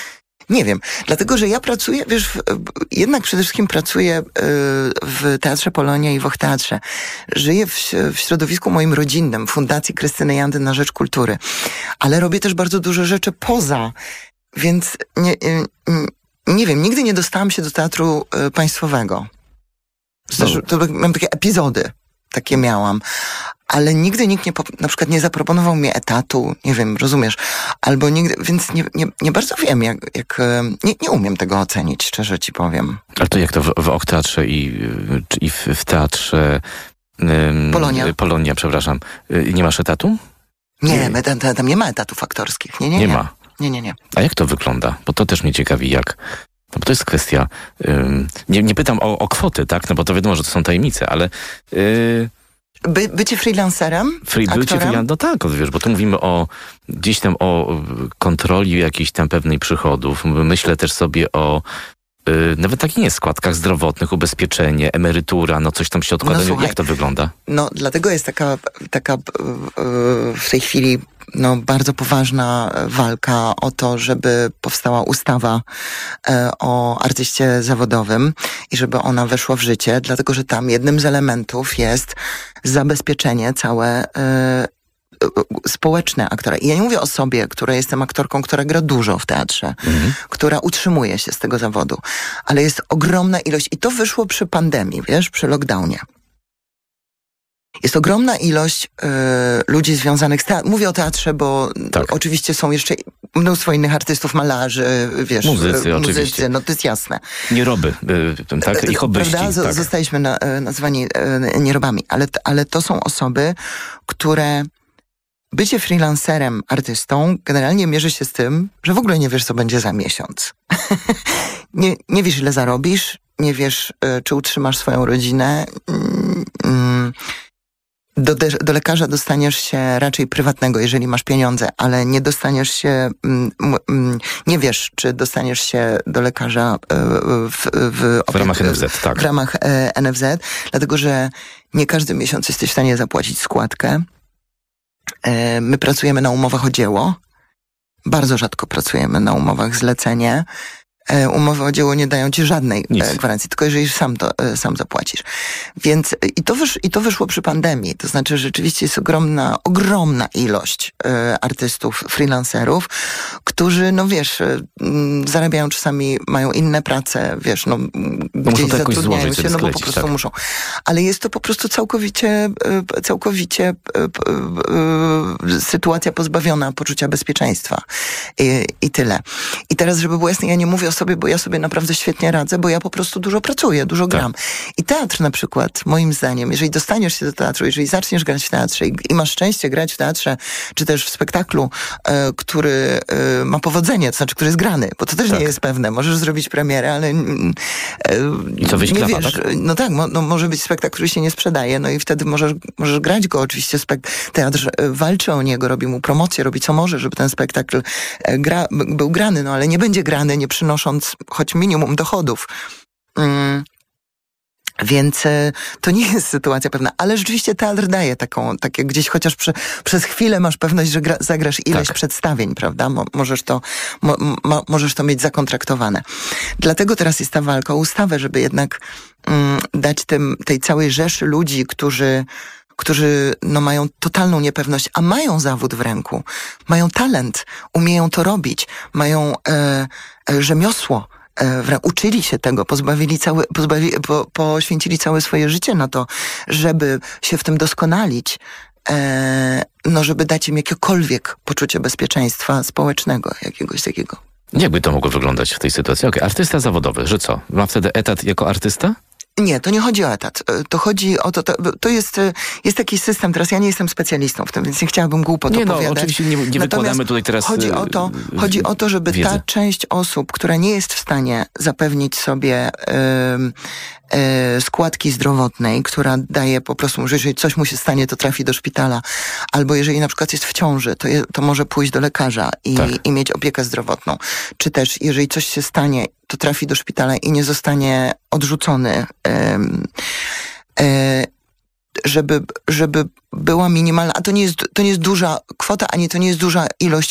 Nie wiem, dlatego, że ja pracuję, wiesz, w, jednak przede wszystkim pracuję y, w Teatrze Polonia i w Och-Teatrze. Żyję w, w środowisku moim rodzinnym, Fundacji Krystyny Jandy na Rzecz Kultury. Ale robię też bardzo dużo rzeczy poza, więc nie, y, y, nie wiem, nigdy nie dostałam się do teatru y, państwowego. Zresztą, to mam takie epizody, takie miałam. Ale nigdy nikt nie, na przykład nie zaproponował mi etatu, nie wiem, rozumiesz, albo nigdy, więc nie, nie, nie bardzo wiem, jak, jak nie, nie umiem tego ocenić, szczerze ci powiem. Ale to jak to w, w Och-Teatrze i, i w, w teatrze um, Polonia. Polonia, przepraszam, nie masz etatu? Nie, nie. Tam, tam nie ma etatów aktorskich, nie, nie, nie. Nie ma? Nie, nie, nie. A jak to wygląda? Bo to też mnie ciekawi, jak... No bo to jest kwestia... Um, nie, nie pytam o, o kwoty, tak? No bo to wiadomo, że to są tajemnice, ale... Yy... By, bycie freelancerem? Free, bycie freelancerem? No tak, wiesz, bo tu mówimy o gdzieś tam o kontroli jakiejś tam pewnej przychodów. Myślę też sobie o yy, nawet takich nie składkach zdrowotnych, ubezpieczenie, emerytura, no coś tam się odkłada. No, jak to wygląda? No dlatego jest taka, taka yy, w tej chwili no, bardzo poważna walka o to, żeby powstała ustawa e, o artyście zawodowym i żeby ona weszła w życie, dlatego że tam jednym z elementów jest zabezpieczenie całe e, społeczne aktora. I ja nie mówię o sobie, która jestem aktorką, która gra dużo w teatrze, mhm. która utrzymuje się z tego zawodu, ale jest ogromna ilość i to wyszło przy pandemii, wiesz, przy lockdownie. Jest ogromna ilość y, ludzi związanych z teatrem. Mówię o teatrze, bo tak. oczywiście są jeszcze mnóstwo innych artystów, malarzy, wiesz, muzycy, y, oczywiście. muzycy, no to jest jasne. Nieroby, y, tak? I hobbyści. Prawda? Tak. Zostaliśmy na, nazwani y, nierobami, ale, ale to są osoby, które bycie freelancerem, artystą generalnie mierzy się z tym, że w ogóle nie wiesz, co będzie za miesiąc. nie, nie wiesz, ile zarobisz, nie wiesz, y, czy utrzymasz swoją rodzinę. Y, y, Do, do lekarza dostaniesz się raczej prywatnego, jeżeli masz pieniądze, ale nie dostaniesz się, mm, mm, nie wiesz, czy dostaniesz się do lekarza w, w, w ramach N F Z, tak. W ramach e, N F Z, dlatego że nie każdy miesiąc jesteś w stanie zapłacić składkę. E, my pracujemy na umowach o dzieło. Bardzo rzadko pracujemy na umowach zlecenie. E, umowy o dzieło nie dają ci żadnej e, gwarancji, tylko jeżeli sam to e, sam zapłacisz. Więc i to, wysz, i to wyszło przy pandemii. To znaczy, że rzeczywiście jest ogromna, ogromna ilość e, artystów, freelancerów, którzy, no wiesz, e, m, zarabiają czasami, mają inne prace, wiesz, no, no gdzieś zatrudniają się, no bo sklecić, po prostu tak. muszą. Ale jest to po prostu całkowicie, e, całkowicie e, e, sytuacja pozbawiona poczucia bezpieczeństwa. I, I tyle. I teraz, żeby było jasne, ja nie mówię o sobie, bo ja sobie naprawdę świetnie radzę, bo ja po prostu dużo pracuję, dużo gram. Tak. I teatr na przykład, moim zdaniem, jeżeli dostaniesz się do teatru, jeżeli zaczniesz grać w teatrze i, i masz szczęście grać w teatrze, czy też w spektaklu, e, który e, ma powodzenie, to znaczy, który jest grany, bo to też tak. nie jest pewne. Możesz zrobić premierę, ale e, I co, wyjść nie klawa, wiesz. Tak? No tak, mo, no, może być spektakl, który się nie sprzedaje, no i wtedy możesz, możesz grać go. Oczywiście spek- teatr e, walczy o niego, robi mu promocję, robi co może, żeby ten spektakl e, gra, był grany, no ale nie będzie grany, nie przynosząc choć minimum dochodów. Mm. Więc y, to nie jest sytuacja pewna, ale rzeczywiście teatr daje taką, takie gdzieś chociaż prze, przez chwilę masz pewność, że gra, zagrasz ileś tak. przedstawień, prawda? Mo, możesz, to, mo, mo, możesz to mieć zakontraktowane. Dlatego teraz jest ta walka o ustawę, żeby jednak mm, dać tym, tej całej rzeszy ludzi, którzy którzy no, mają totalną niepewność, a mają zawód w ręku, mają talent, umieją to robić, mają e, e, rzemiosło, e, uczyli się tego, pozbawili całe, pozbawi, po, poświęcili całe swoje życie na to, żeby się w tym doskonalić, e, no żeby dać im jakiekolwiek poczucie bezpieczeństwa społecznego, jakiegoś takiego. Jakby to mogło wyglądać w tej sytuacji? Okej, okay. Artysta zawodowy, że co? Ma wtedy etat jako artysta? Nie, to nie chodzi o etat. To chodzi o to, to, to jest, jest taki system, teraz ja nie jestem specjalistą w tym, więc nie chciałabym głupot nie, opowiadać. No, oczywiście nie, nie wykładamy tutaj teraz chodzi o to, chodzi o to, żeby wiedzy. Ta część osób, która nie jest w stanie zapewnić sobie yy, yy, składki zdrowotnej, która daje po prostu, że jeżeli coś mu się stanie, to trafi do szpitala, albo jeżeli na przykład jest w ciąży, to, je, to może pójść do lekarza i, tak. i mieć opiekę zdrowotną. Czy też, jeżeli coś się stanie, to trafi do szpitala i nie zostanie odrzucony, um, e, żeby, żeby była minimalna, a to nie jest, to nie jest duża kwota, ani to nie jest duża ilość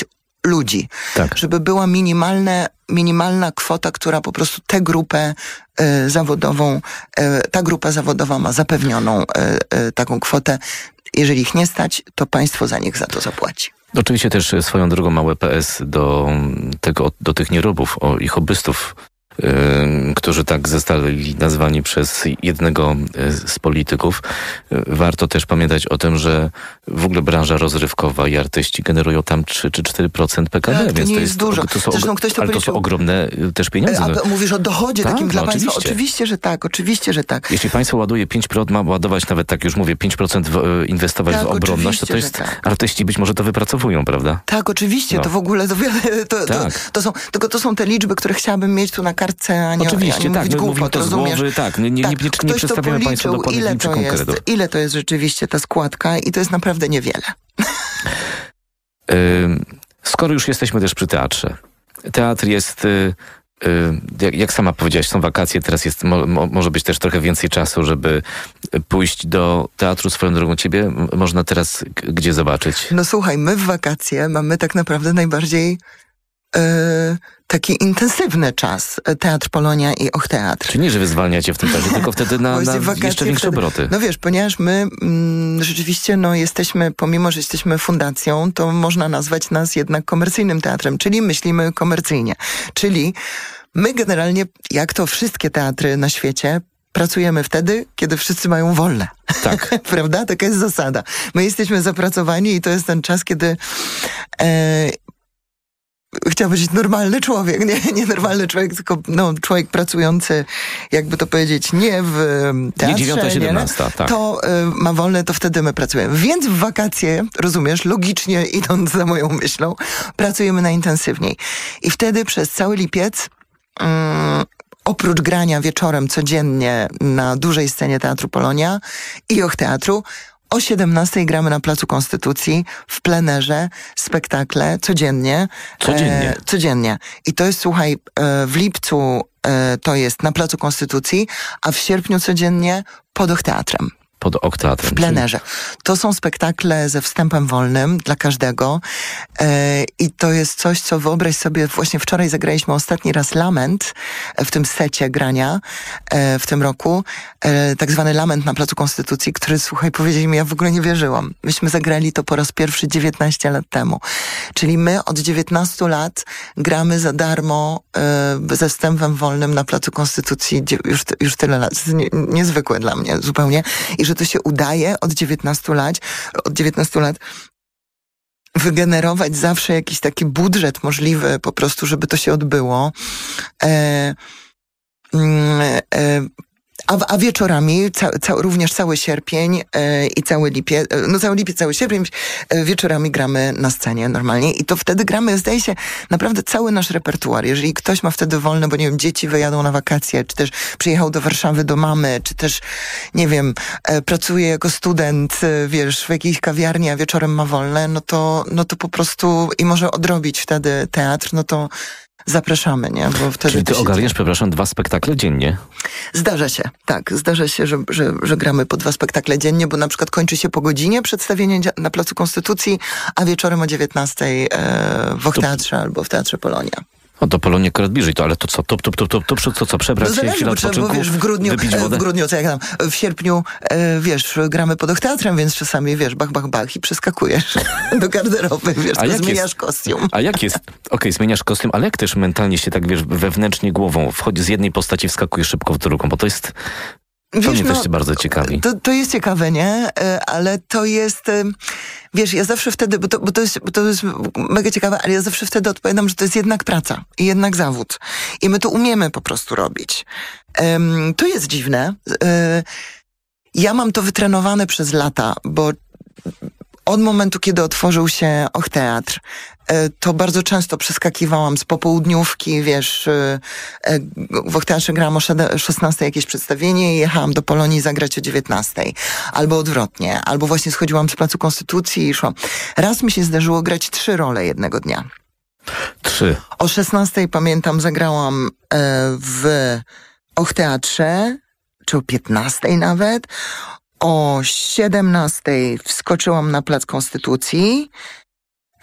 ludzi. Tak. Żeby była minimalne, minimalna kwota, która po prostu tę grupę y, zawodową, y, ta grupa zawodowa ma zapewnioną y, y, taką kwotę. Jeżeli ich nie stać, to państwo za nich za to zapłaci. Oczywiście też swoją drogą małe P S do tego, do tych nierobów, o ich hobbystów, Yy, którzy tak zostali nazwani przez jednego yy, z polityków. Yy, warto też pamiętać o tym, że w ogóle branża rozrywkowa i artyści generują tam trzy czy cztery procent P K D, tak, to więc nie to jest, jest dużo. To są, Zresztą ktoś to ale to są ogromne yy, też pieniądze. A, a mówisz o dochodzie tak, takim no, dla oczywiście. państwa? Oczywiście, że tak, oczywiście, że tak. Jeśli państwo ładuje pięć procent, ma ładować nawet, tak już mówię, pięć procent w, inwestować tak, w obronność, to to jest, tak. artyści być może to wypracowują, prawda? Tak, oczywiście, no. to w ogóle, to, to, tak. to, to są, tylko to są te liczby, które chciałabym mieć tu na kartce, a nie, oczywiście, a nie tak, mówić głupot, to z głowy, tak, nie, nie, tak, nie, nie, nie przedstawiamy państwu dokładnych liczb konkretów. Ile to jest rzeczywiście ta składka i to jest naprawdę niewiele. Yy, skoro już jesteśmy też przy teatrze. Teatr jest, yy, yy, jak, jak sama powiedziałaś, są wakacje, teraz jest, mo, mo, może być też trochę więcej czasu, żeby pójść do teatru. Swoją drogą ciebie m- można teraz g- gdzie zobaczyć? No słuchaj, my w wakacje mamy tak naprawdę najbardziej yy, taki intensywny czas. Teatr Polonia i Och Teatr. Czy nie, że wy zwalniacie w tym czasie, tylko wtedy na, na jeszcze większe wtedy, obroty. No wiesz, ponieważ my mm, rzeczywiście no, jesteśmy, pomimo że jesteśmy fundacją, to można nazwać nas jednak komercyjnym teatrem, czyli myślimy komercyjnie. Czyli my generalnie, jak to wszystkie teatry na świecie, pracujemy wtedy, kiedy wszyscy mają wolne. Tak. Prawda? Taka jest zasada. My jesteśmy zapracowani i to jest ten czas, kiedy e, chciał powiedzieć normalny człowiek, nie, nie normalny człowiek, tylko no, człowiek pracujący, jakby to powiedzieć, nie w teatrze, nie dziewiąta siedemnasta, tak. to y, ma wolne, to wtedy my pracujemy. Więc w wakacje, rozumiesz, logicznie idąc za moją myślą, pracujemy najintensywniej. I wtedy przez cały lipiec y, oprócz grania wieczorem codziennie na dużej scenie Teatru Polonia i Och Teatru, o siedemnastej gramy na Placu Konstytucji w plenerze spektakle codziennie. Codziennie. E, codziennie. I to jest, słuchaj, e, w lipcu e, to jest na Placu Konstytucji, a w sierpniu codziennie pod Och Teatrem. Pod Och Teatrem. W plenerze. To są spektakle ze wstępem wolnym dla każdego e, i to jest coś, co wyobraź sobie, właśnie wczoraj zagraliśmy ostatni raz Lament w tym secie grania e, w tym roku, e, tak zwany Lament na Placu Konstytucji, który, słuchaj, powiedzieli mi, ja w ogóle nie wierzyłam. Myśmy zagrali to po raz pierwszy dziewiętnaście lat temu. Czyli my od dziewiętnastu lat gramy za darmo e, ze wstępem wolnym na Placu Konstytucji już, już tyle lat. To jest nie, niezwykłe dla mnie zupełnie. I że to się udaje od dziewiętnastu lat, od dziewiętnastu lat wygenerować zawsze jakiś taki budżet możliwy po prostu, żeby to się odbyło. E, e, A, a wieczorami, ca, ca, również cały sierpień e, i cały lipiec, e, no cały lipiec, cały sierpień, e, wieczorami gramy na scenie normalnie i to wtedy gramy, zdaje się, naprawdę cały nasz repertuar. Jeżeli ktoś ma wtedy wolne, bo nie wiem, dzieci wyjadą na wakacje, czy też przyjechał do Warszawy do mamy, czy też, nie wiem, e, pracuje jako student, e, wiesz, w jakiejś kawiarni, a wieczorem ma wolne, no to, no to po prostu i może odrobić wtedy teatr, no to zapraszamy, nie? Bo wtedy Czyli ty ogarniasz, dzieje. przepraszam, dwa spektakle dziennie? Zdarza się, tak. Zdarza się, że, że, że gramy po dwa spektakle dziennie, bo na przykład kończy się po godzinie przedstawienie na Placu Konstytucji, a wieczorem o dziewiętnastej e, w Och Teatrze albo w Teatrze Polonia. O, do Polonii akurat bliżej, to ale to co, to, to, to, to, to, to, to co, przebrać no się, chwilę odpoczynku, bo wiesz, w grudniu, wypić wodę? w grudniu, co jak tam, w sierpniu, e, wiesz, gramy pod Och Teatrem, więc czasami, wiesz, bach, bach, bach i przeskakujesz do garderoby, wiesz, to zmieniasz jest, kostium. A jak jest, okej, okay, zmieniasz kostium, ale jak też mentalnie się tak, wiesz, wewnętrznie głową wchodzi z jednej postaci, wskakujesz szybko w drugą, bo to jest... To wiesz, mnie no, też bardzo ciekawi. To, to jest ciekawe, nie? Ale to jest... Wiesz, ja zawsze wtedy, bo to, bo, to jest, bo to jest mega ciekawe, ale ja zawsze wtedy odpowiadam, że to jest jednak praca i jednak zawód. I my to umiemy po prostu robić. Um, to jest dziwne. Um, ja mam to wytrenowane przez lata, bo od momentu, kiedy otworzył się Och Teatr, to bardzo często przeskakiwałam z popołudniówki, wiesz, w Och Teatrze grałam o szesnastej jakieś przedstawienie i jechałam do Polonii zagrać o dziewiętnastej. Albo odwrotnie. Albo właśnie schodziłam z Placu Konstytucji i szłam. Raz mi się zdarzyło grać trzy role jednego dnia. Trzy. O szesnastej pamiętam zagrałam w Och Teatrze, czy o piętnastej nawet. O siedemnastej wskoczyłam na Plac Konstytucji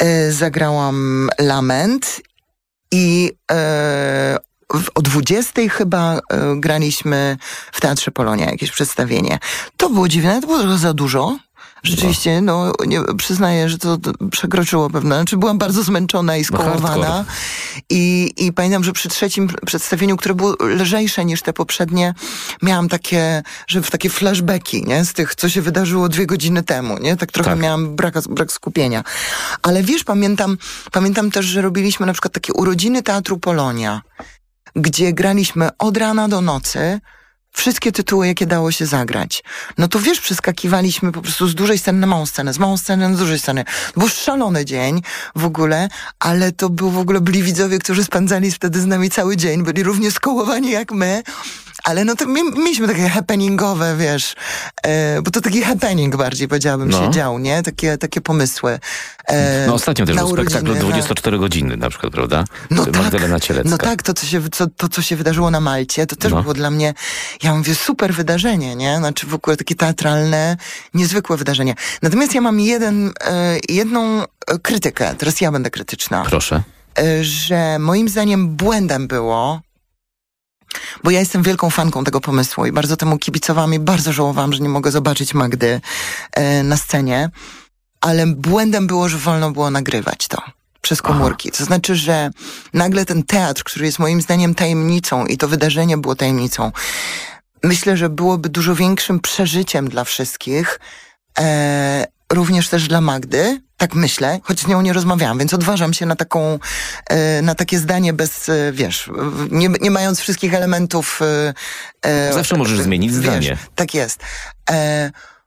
e, zagrałam Lament i e, w, o dwudziestej chyba e, graliśmy w Teatrze Polonia jakieś przedstawienie. To było dziwne, to było trochę za dużo. Rzeczywiście, no, nie, przyznaję, że to, to przekroczyło pewne, znaczy byłam bardzo zmęczona i skołowana. No I, I pamiętam, że przy trzecim przedstawieniu, które było lżejsze niż te poprzednie, miałam takie, że w takie flashbacki, nie? Z tych, co się wydarzyło dwie godziny temu, nie? Tak trochę tak. miałam brak, brak skupienia. Ale wiesz, pamiętam, pamiętam też, że robiliśmy na przykład takie urodziny Teatru Polonia, gdzie graliśmy od rana do nocy, wszystkie tytuły, jakie dało się zagrać. No to wiesz, przeskakiwaliśmy po prostu z dużej sceny na małą scenę, z małą sceny na dużej sceny. To był szalony dzień w ogóle, ale to był w ogóle byli widzowie, którzy spędzali wtedy z nami cały dzień, byli równie skołowani jak my. Ale no to mieliśmy takie happeningowe, wiesz, e, bo to taki happening bardziej, powiedziałabym, no. się dział, nie? Takie, takie pomysły. E, no ostatnio też był spektakl dwudziestoczterogodzinny na przykład, prawda? No tak, Magdalena Cielecka. No tak, to co, się, co, to co się wydarzyło na Malcie, to też no. było dla mnie, ja mówię, super wydarzenie, nie? Znaczy w ogóle takie teatralne, niezwykłe wydarzenie. Natomiast ja mam jeden, e, jedną krytykę, teraz ja będę krytyczna. Proszę. E, że moim zdaniem błędem było, bo ja jestem wielką fanką tego pomysłu i bardzo temu kibicowałam i bardzo żałowałam, że nie mogę zobaczyć Magdy e, na scenie, ale błędem było, że wolno było nagrywać to przez komórki. Aha. To znaczy, że nagle ten teatr, który jest moim zdaniem tajemnicą i to wydarzenie było tajemnicą, myślę, że byłoby dużo większym przeżyciem dla wszystkich, e, również też dla Magdy, tak myślę, choć z nią nie rozmawiałam, więc odważam się na taką, na takie zdanie bez, wiesz, nie, nie mając wszystkich elementów. Zawsze możesz zmienić wiesz, zdanie. Tak jest. E,